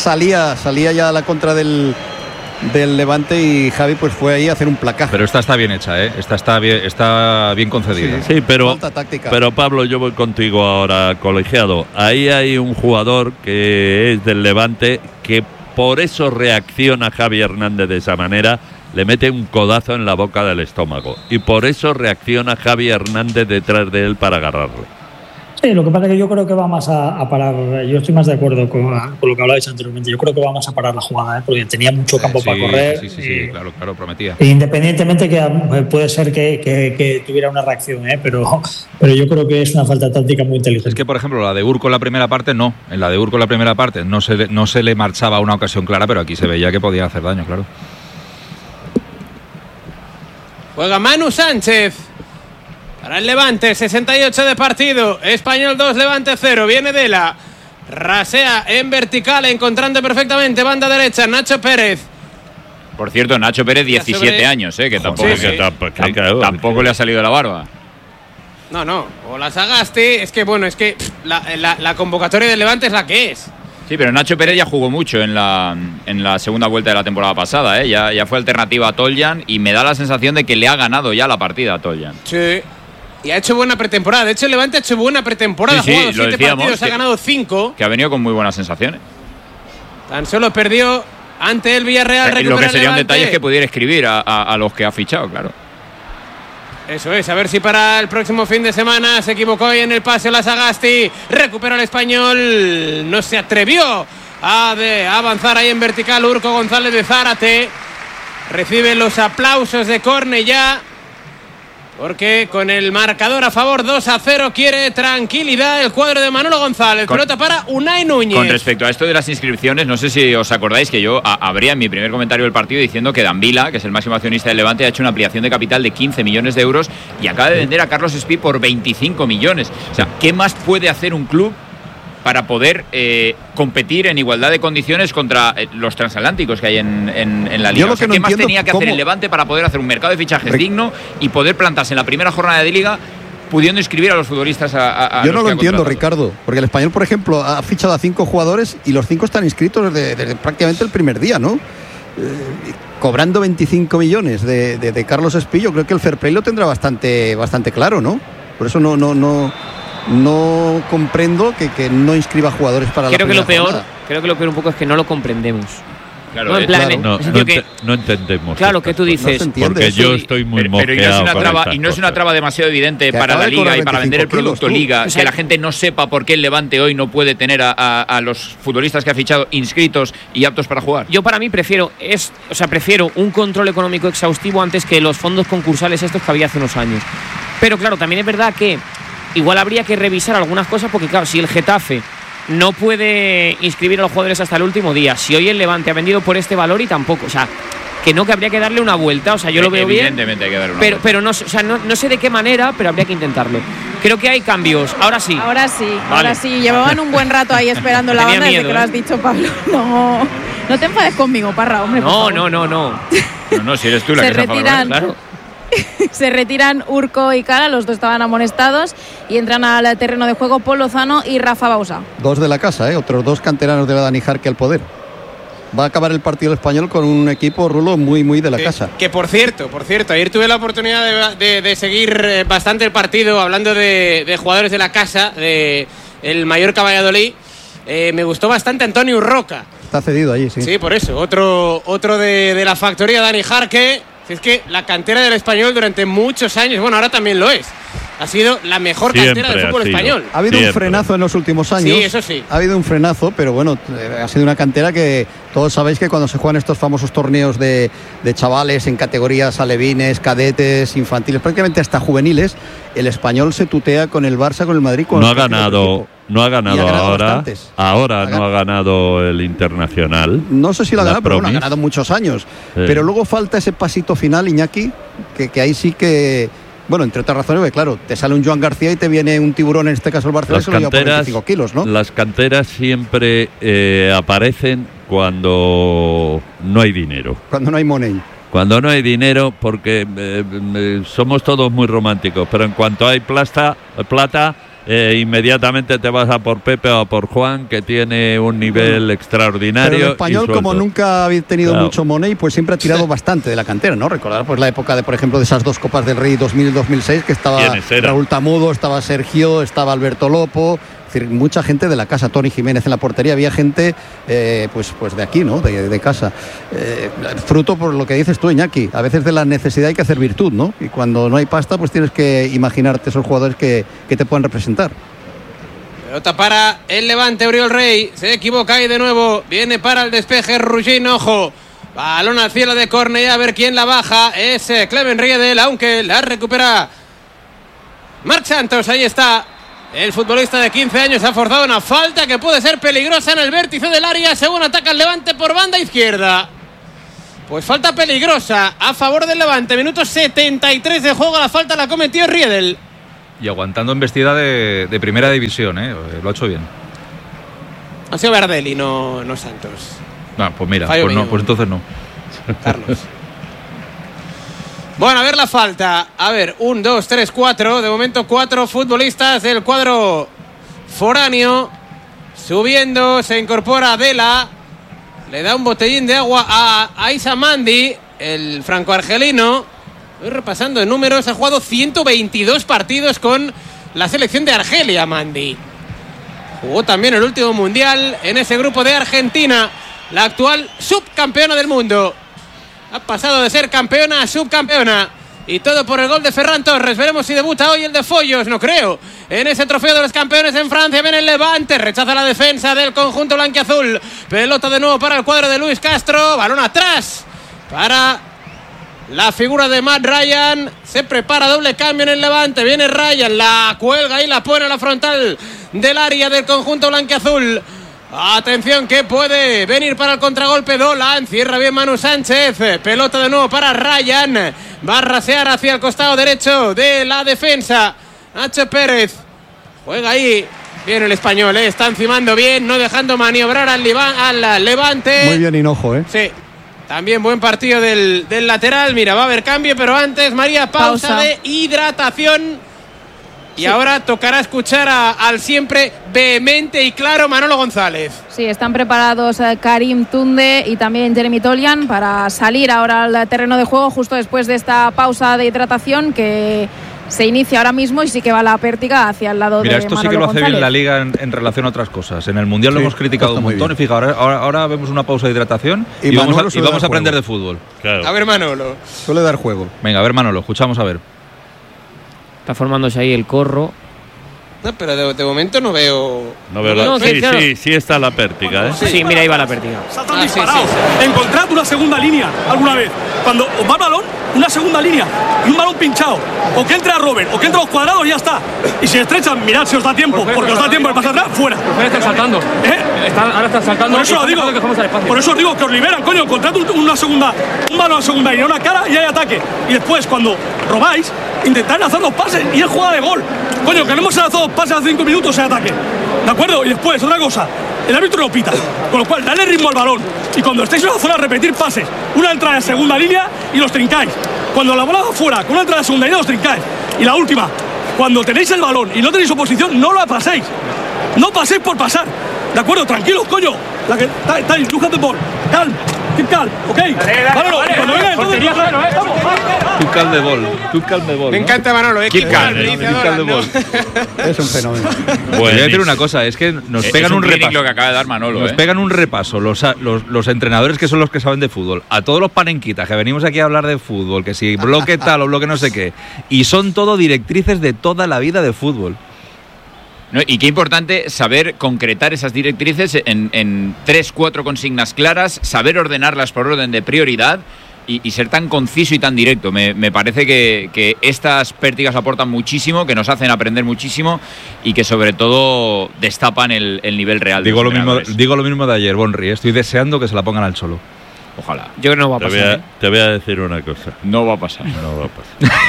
Speaker 4: salía, salía ya a la contra del, del Levante y Javi pues fue ahí a hacer un placaje.
Speaker 3: Pero esta está bien hecha, ¿eh? Esta está bien, está bien concedida.
Speaker 6: Sí, sí, pero,
Speaker 4: Falta táctica.
Speaker 6: pero Pablo, yo voy contigo ahora, colegiado. Ahí hay un jugador que es del Levante que por eso reacciona Javi Hernández de esa manera, le mete un codazo en la boca del estómago y por eso reacciona Javi Hernández detrás de él para agarrarle.
Speaker 7: Sí, lo que pasa es que yo creo que va más a, a parar. Yo estoy más de acuerdo con, con lo que hablabais anteriormente. Yo creo que va más a parar la jugada, ¿eh? Porque tenía mucho campo
Speaker 3: sí,
Speaker 7: para correr.
Speaker 3: Sí, sí, sí, sí, claro, claro, prometía.
Speaker 7: Independientemente que puede ser que, que, que tuviera una reacción, ¿eh? pero, pero yo creo que es una falta táctica muy inteligente.
Speaker 3: Es que, por ejemplo, la de Urco en la primera parte, no. En la de Urco en la primera parte no se, le, no se le marchaba una ocasión clara, pero aquí se veía que podía hacer daño, claro.
Speaker 8: Juega Manu Sánchez. Para el Levante, sesenta y ocho de partido. Español dos, Levante cero. Viene Dela. Rasea en vertical, encontrando perfectamente banda derecha. Nacho Pérez.
Speaker 5: Por cierto, Nacho Pérez, diecisiete años, ¿eh? Que tampoco,
Speaker 8: sí, sí.
Speaker 5: que tampoco, tampoco le ha salido la barba.
Speaker 8: No, no. O la Sagasti. Es que, bueno, es que la, la, la convocatoria del Levante es la que es.
Speaker 5: Sí, pero Nacho Pérez ya jugó mucho en la, en la segunda vuelta de la temporada pasada, ¿eh? Ya, ya fue alternativa a Toljan y me da la sensación de que le ha ganado ya la partida a Toljan.
Speaker 8: Sí. Y ha hecho buena pretemporada. De hecho, el Levante ha hecho buena pretemporada.
Speaker 5: Sí, sí,
Speaker 8: ha jugado siete
Speaker 5: decíamos,
Speaker 8: partidos, ha ganado cinco.
Speaker 5: Que ha venido con muy buenas sensaciones.
Speaker 8: Tan solo perdió ante el Villarreal.
Speaker 5: Eh, lo que sería un detalle es que pudiera escribir a, a, a los que ha fichado, claro.
Speaker 8: Eso es, a ver si para el próximo fin de semana se equivocó hoy en el paseo la Sagasti. Recupera el Español. No se atrevió a, de, a avanzar ahí en vertical. Urco González de Zárate recibe los aplausos de Cornellá, porque con el marcador a favor dos a cero quiere tranquilidad el cuadro de Manolo González. Con, pelota para Unai Núñez.
Speaker 5: Con respecto a esto de las inscripciones, no sé si os acordáis que yo a, abría en mi primer comentario del partido diciendo que Danvila, que es el máximo accionista del Levante, ha hecho una ampliación de capital de quince millones de euros y acaba de vender a Carlos Espí por veinticinco millones. O sea, ¿qué más puede hacer un club para poder eh, competir en igualdad de condiciones contra eh, los transatlánticos que hay en, en, en la Liga?
Speaker 4: Yo
Speaker 5: o sea,
Speaker 4: no
Speaker 5: ¿qué más tenía que
Speaker 4: cómo...
Speaker 5: hacer el Levante para poder hacer un mercado de fichajes Re... digno y poder plantarse en la primera jornada de Liga pudiendo inscribir a los futbolistas a, a, a
Speaker 4: Yo no
Speaker 5: los
Speaker 4: lo
Speaker 5: que
Speaker 4: entiendo, Ricardo, porque el Español, por ejemplo, ha fichado a cinco jugadores y los cinco están inscritos desde, desde prácticamente el primer día, ¿no? Eh, cobrando veinticinco millones de, de, de Carlos Espí, yo creo que el fair play lo tendrá bastante, bastante claro, ¿no? Por eso no... no, no No comprendo que, que no inscriba jugadores para
Speaker 1: creo
Speaker 4: la primera
Speaker 1: que lo peor,
Speaker 4: jornada.
Speaker 1: Creo que lo peor un poco es que no lo comprendemos.
Speaker 5: Claro,
Speaker 1: no, en plan,
Speaker 6: claro.
Speaker 1: en
Speaker 6: no, no,
Speaker 1: que,
Speaker 6: ent no entendemos.
Speaker 1: Claro, que tú dices.
Speaker 6: No porque yo estoy muy
Speaker 5: pero, pero y no es una traba, y no es una traba demasiado evidente
Speaker 4: que
Speaker 5: para la Liga y para vender el producto
Speaker 4: kilos,
Speaker 5: Liga,
Speaker 1: o sea,
Speaker 5: que la gente no sepa por qué el Levante hoy no puede tener a, a, a los futbolistas que ha fichado inscritos y aptos para jugar.
Speaker 1: Yo para mí prefiero es, o sea, prefiero un control económico exhaustivo antes que los fondos concursales estos que había hace unos años. Pero claro, también es verdad que igual habría que revisar algunas cosas porque claro, si el Getafe no puede inscribir a los jugadores hasta el último día, si hoy el Levante ha vendido por este valor y tampoco, o sea, que no, que habría que darle una vuelta, o sea, yo lo veo bien.
Speaker 5: Evidentemente hay que darle una
Speaker 1: pero,
Speaker 5: vuelta.
Speaker 1: pero no, o sea, no, no sé de qué manera, pero habría que intentarlo. Creo que hay cambios, ahora sí.
Speaker 2: Ahora sí,
Speaker 1: vale.
Speaker 2: ahora sí. Llevaban un buen rato ahí esperando la
Speaker 1: Tenía
Speaker 2: banda
Speaker 1: miedo,
Speaker 2: desde que
Speaker 1: ¿eh?
Speaker 2: lo has dicho, Pablo. No, no te enfades conmigo, Parra, hombre.
Speaker 1: No, no, no, no.
Speaker 5: No, no, si eres tú la
Speaker 2: se
Speaker 5: que se
Speaker 2: retiran,
Speaker 5: claro.
Speaker 2: Se retiran Urco y Cala, los dos estaban amonestados y entran al terreno de juego Paul Lozano y Rafa Bausa.
Speaker 4: Dos de la casa, ¿eh? Otros dos canteranos de la Dani Jarque al poder. Va a acabar el partido español con un equipo, Rulo, muy, muy de la
Speaker 8: que,
Speaker 4: casa.
Speaker 8: Que por cierto, por cierto, ayer tuve la oportunidad de, de, de seguir bastante el partido hablando de, de jugadores de la casa, de el Mallorca Valladolid. Eh, me gustó bastante Antonio Urroca.
Speaker 4: Está cedido allí, sí.
Speaker 8: Sí, por eso. Otro, otro de, de la factoría, Dani Jarque. Es que la cantera del Español durante muchos años, bueno, ahora también lo es, ha sido la mejor
Speaker 6: Siempre
Speaker 8: cantera del fútbol español.
Speaker 4: Ha habido
Speaker 6: Siempre.
Speaker 4: un frenazo en los últimos años.
Speaker 8: Sí, eso sí.
Speaker 4: Ha habido un frenazo, pero bueno, ha sido una cantera que todos sabéis que cuando se juegan estos famosos torneos de, de chavales en categorías alevines, cadetes, infantiles, prácticamente hasta juveniles, el Español se tutea con el Barça, con el Madrid. Con
Speaker 6: no ha
Speaker 4: el
Speaker 6: ganado, no ha ganado,
Speaker 4: ha ganado
Speaker 6: ahora.
Speaker 4: bastantes.
Speaker 6: Ahora
Speaker 4: Ha
Speaker 6: no ha ganado el Internacional.
Speaker 4: No sé si lo ha
Speaker 6: La
Speaker 4: ganado, pero bueno, ha
Speaker 6: Promis.
Speaker 4: ganado muchos años.
Speaker 6: Sí.
Speaker 4: Pero luego falta ese pasito final, Iñaki, que, que ahí sí que, bueno, entre otras razones, porque claro, te sale un Joan García y te viene un tiburón, en este caso el Barcelona,
Speaker 6: Las
Speaker 4: se lo lleva por
Speaker 6: canteras,
Speaker 4: veinticinco kilos, ¿no?
Speaker 6: las canteras siempre eh, aparecen cuando no hay dinero.
Speaker 4: Cuando no hay money.
Speaker 6: Cuando no hay dinero, porque eh, eh, somos todos muy románticos, pero en cuanto hay plata, plata eh, inmediatamente te vas a por Pepe o a por Juan, que tiene un nivel extraordinario.
Speaker 4: Pero el Español,
Speaker 6: y
Speaker 4: como nunca ha tenido
Speaker 6: claro.
Speaker 4: mucho money, pues siempre ha tirado bastante de la cantera, ¿no? Recordar pues la época de, por ejemplo, de esas dos Copas del Rey dos mil y dos mil seis, que estaba Raúl Tamudo, estaba Sergio, estaba Alberto Lopo. Es decir, mucha gente de la casa, Tony Jiménez en la portería, había gente eh, pues, pues de aquí, ¿no? De, de casa. Eh, fruto por lo que dices tú, Iñaki. A veces de la necesidad hay que hacer virtud, ¿no? Y cuando no hay pasta, pues tienes que imaginarte esos jugadores que, que te puedan representar.
Speaker 8: Pelota para el Levante, Oriol Rey. Se equivoca ahí de nuevo. Viene para el despeje Rugin, ojo. Balón al cielo de Cornellà, a ver quién la baja. Es eh, Clemen Riedel, aunque la recupera Marc Santos. Ahí está. El futbolista de quince años ha forzado una falta que puede ser peligrosa en el vértice del área según ataca el Levante por banda izquierda. Pues falta peligrosa a favor del Levante. Minuto setenta y tres de juego. La falta la cometió Riedel.
Speaker 3: Y aguantando embestida de, de primera división, ¿eh? Lo ha hecho bien.
Speaker 8: Ha sido Verdelli, no, no Santos.
Speaker 3: No, pues mira,
Speaker 8: Fallo
Speaker 3: pues, no,
Speaker 8: mío.
Speaker 3: pues entonces no.
Speaker 8: Carlos. Bueno, a ver la falta. A ver, un, dos, tres, cuatro. De momento cuatro futbolistas del cuadro foráneo. Subiendo, se incorpora Adela. Le da un botellín de agua a Aisa Mandi, el franco-argelino. Voy repasando en números. Ha jugado ciento veintidós partidos con la selección de Argelia, Mandi. Jugó también el último mundial en ese grupo de Argentina, la actual subcampeona del mundo. Ha pasado de ser campeona a subcampeona. Y todo por el gol de Ferran Torres. Veremos si debuta hoy el de Follos, no creo. En ese trofeo de los campeones en Francia viene el Levante. Rechaza la defensa del conjunto blanquiazul. Pelota de nuevo para el cuadro de Luis Castro. Balón atrás para la figura de Matt Ryan. Se prepara doble cambio en el Levante. Viene Ryan, la cuelga y la pone a la frontal del área del conjunto blanquiazul. Atención que puede venir para el contragolpe Dolan. Cierra bien Manu Sánchez. Pelota de nuevo para Ryan. Va a rasear hacia el costado derecho de la defensa. Nacho Pérez. Juega ahí. Bien el español, ¿eh? Está encimando bien, no dejando maniobrar al, Liban, al Levante.
Speaker 4: Muy bien Hinojo, ¿eh?
Speaker 8: Sí. También buen partido del, del lateral. Mira, va a haber cambio, pero antes, María, pausa, pausa. de hidratación. Y sí. Ahora tocará escuchar a, al siempre vehemente y claro Manolo González.
Speaker 2: Sí, están preparados eh, Karim Tunde y también Jeremy Tolian para salir ahora al terreno de juego justo después de esta pausa de hidratación que se inicia ahora mismo y sí que va la pértiga hacia el lado
Speaker 3: Mira,
Speaker 2: de
Speaker 3: esto
Speaker 2: Manolo
Speaker 3: sí que lo hace
Speaker 2: González.
Speaker 3: bien la Liga en, en relación a otras cosas. En el Mundial
Speaker 4: sí,
Speaker 3: lo hemos criticado un montón y fija, ahora, ahora, ahora vemos una pausa de hidratación y, y vamos a, y vamos a aprender de fútbol.
Speaker 6: Claro.
Speaker 8: A ver, Manolo.
Speaker 4: Suele dar juego.
Speaker 3: Venga, a ver, Manolo, escuchamos a ver.
Speaker 1: Está formándose ahí el corro.
Speaker 8: No, pero de, de momento no veo.
Speaker 6: No veo la...
Speaker 1: No,
Speaker 6: sí,
Speaker 1: claro.
Speaker 6: sí, sí está la pértiga, ¿eh?
Speaker 1: Sí, sí, mira, ahí va la pértiga.
Speaker 19: Saltan
Speaker 8: Ah, sí,
Speaker 19: disparados.
Speaker 8: sí, sí.
Speaker 19: Encontrad una segunda línea alguna vez. Cuando os va el balón, una segunda línea y un balón pinchado. O que entre a Robert, o que entre a los cuadrados y ya está. Y si estrechan, mirad si os da tiempo, porque os da tiempo de pasar atrás, fuera.
Speaker 20: Están saltando.
Speaker 19: ¿Eh?
Speaker 20: Están, ahora están saltando.
Speaker 19: Por eso lo digo. Por eso os digo que os liberan, coño. Encontrad un, una segunda, un balón a segunda línea, una cara y hay ataque. Y después, cuando robáis, intentad lanzar los pases y es jugada de gol. Coño, que no hemos lanzado dos pases hace cinco minutos en ataque. ¿De acuerdo? Y después, otra cosa. El árbitro lo pita. Con lo cual, dale ritmo al balón. Y cuando estéis en la zona, repetir pases. Una entrada de segunda línea y los trincáis. Cuando la bola va afuera, con una entrada de segunda línea, los trincáis. Y la última, cuando tenéis el balón y no tenéis oposición, no la paséis. No paséis por pasar. ¿De acuerdo? Tranquilos, coño. La que estáis, look at the ball. Calm. Keep calm, ¿ok? Manolo, cuando venga entonces...
Speaker 3: Tú calm de bol. Tú calm de bol.
Speaker 8: Me encanta Manolo, ¿eh?
Speaker 3: Keep calm. Keep calm de bol.
Speaker 4: Es un fenómeno.
Speaker 3: Bueno, voy a decir una cosa, es que nos
Speaker 5: es
Speaker 3: pegan
Speaker 5: un,
Speaker 3: un repaso.
Speaker 5: Lo que acaba de dar Manolo,
Speaker 3: nos
Speaker 5: ¿eh?
Speaker 3: pegan un repaso los, los, los entrenadores que son los que saben de fútbol. A todos los panenquitas que venimos aquí a hablar de fútbol, que si bloque tal o bloque no sé qué. Y son todo directrices de toda la vida de fútbol.
Speaker 5: No, y qué importante saber concretar esas directrices en, en tres, cuatro consignas claras, saber ordenarlas por orden de prioridad y, y ser tan conciso y tan directo. Me, me parece que, que estas pértigas aportan muchísimo, que nos hacen aprender muchísimo y que sobre todo destapan el, el nivel real.
Speaker 3: Digo
Speaker 5: de
Speaker 3: lo,
Speaker 5: los
Speaker 3: mismo, digo lo mismo de ayer, Bonri. Estoy deseando que se la pongan al Cholo.
Speaker 5: Ojalá.
Speaker 1: Yo creo que no va a
Speaker 6: Te
Speaker 1: pasar.
Speaker 6: voy a,
Speaker 1: ¿eh?
Speaker 6: te voy a decir una cosa.
Speaker 5: No va a pasar.
Speaker 6: No va a pasar.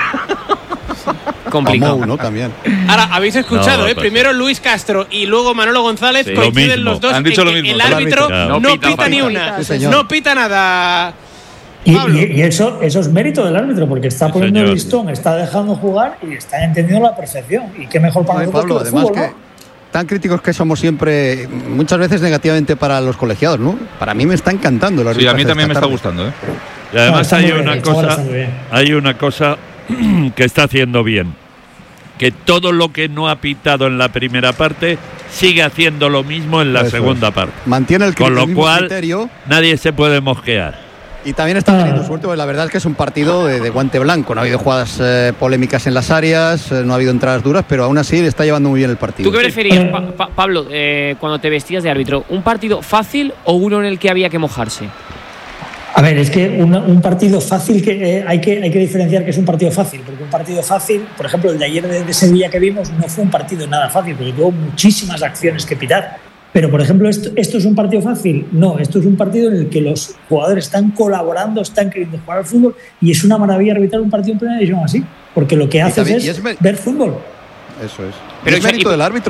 Speaker 1: Complicado.
Speaker 4: Mou, ¿no? También.
Speaker 8: Ahora, habéis escuchado,
Speaker 6: No,
Speaker 8: ¿eh?
Speaker 6: pues.
Speaker 8: Primero Luis Castro y luego Manolo González.
Speaker 6: Sí.
Speaker 8: coinciden
Speaker 6: Lo mismo.
Speaker 8: los dos.
Speaker 3: Han dicho
Speaker 8: en
Speaker 3: lo
Speaker 8: que
Speaker 3: mismo.
Speaker 8: El árbitro
Speaker 6: Claro.
Speaker 8: no,
Speaker 5: No
Speaker 8: pita,
Speaker 5: pita,
Speaker 8: ni
Speaker 5: no
Speaker 8: una.
Speaker 4: Sí, señor.
Speaker 8: No pita nada.
Speaker 7: Y, y, y eso, eso es mérito del árbitro, porque está
Speaker 6: Sí,
Speaker 7: poniendo
Speaker 6: señor.
Speaker 7: el listón, está dejando jugar y está entendiendo la perfección. Y qué mejor para
Speaker 4: Ay,
Speaker 7: nosotros
Speaker 4: Pablo,
Speaker 7: que el
Speaker 4: además
Speaker 7: fútbol,
Speaker 4: que
Speaker 7: ¿no?
Speaker 4: tan críticos que somos siempre, muchas veces negativamente para los colegiados, ¿no? Para mí me está encantando el
Speaker 3: Sí, a
Speaker 4: arbitraje
Speaker 3: mí también me
Speaker 4: esta
Speaker 3: está
Speaker 4: tarde.
Speaker 3: gustando, ¿eh?
Speaker 6: Y además
Speaker 7: No, está
Speaker 6: hay
Speaker 7: muy bien,
Speaker 6: una
Speaker 7: el chaval
Speaker 6: cosa,
Speaker 7: está muy bien.
Speaker 6: hay una cosa que está haciendo bien, que todo lo que no ha pitado en la primera parte sigue haciendo lo mismo en la
Speaker 4: Eso
Speaker 6: segunda
Speaker 4: es.
Speaker 6: parte.
Speaker 4: Mantiene el,
Speaker 6: Con
Speaker 4: el
Speaker 6: lo
Speaker 4: mismo
Speaker 6: cual
Speaker 4: criterio
Speaker 6: nadie se puede mosquear.
Speaker 4: y también está teniendo suerte, porque la verdad es que es un partido de, de guante blanco. No ha habido jugadas eh, polémicas en las áreas, eh, no ha habido entradas duras, pero aún así le está llevando muy bien el partido.
Speaker 1: ¿Tú qué preferías, Pa- Pa- Pablo, eh, cuando te vestías de árbitro? ¿Un partido fácil o uno en el que había que mojarse?
Speaker 7: A ver, es que una- un partido fácil, que eh, hay, que hay que diferenciar que es un partido fácil, porque un partido fácil, por ejemplo, el de ayer de, de Sevilla que vimos, no fue un partido nada fácil, porque tuvo muchísimas acciones que pitar. Pero, por ejemplo, esto, ¿esto es un partido fácil? No, esto es un partido en el que los jugadores están colaborando, están queriendo jugar al fútbol, y es una maravilla arbitrar un partido en primera división así, porque lo que haces
Speaker 4: también-
Speaker 7: es,
Speaker 4: y es me-
Speaker 7: ver fútbol.
Speaker 4: Eso es.
Speaker 1: Pero
Speaker 4: es
Speaker 1: eso-
Speaker 4: mérito
Speaker 1: y-
Speaker 4: del árbitro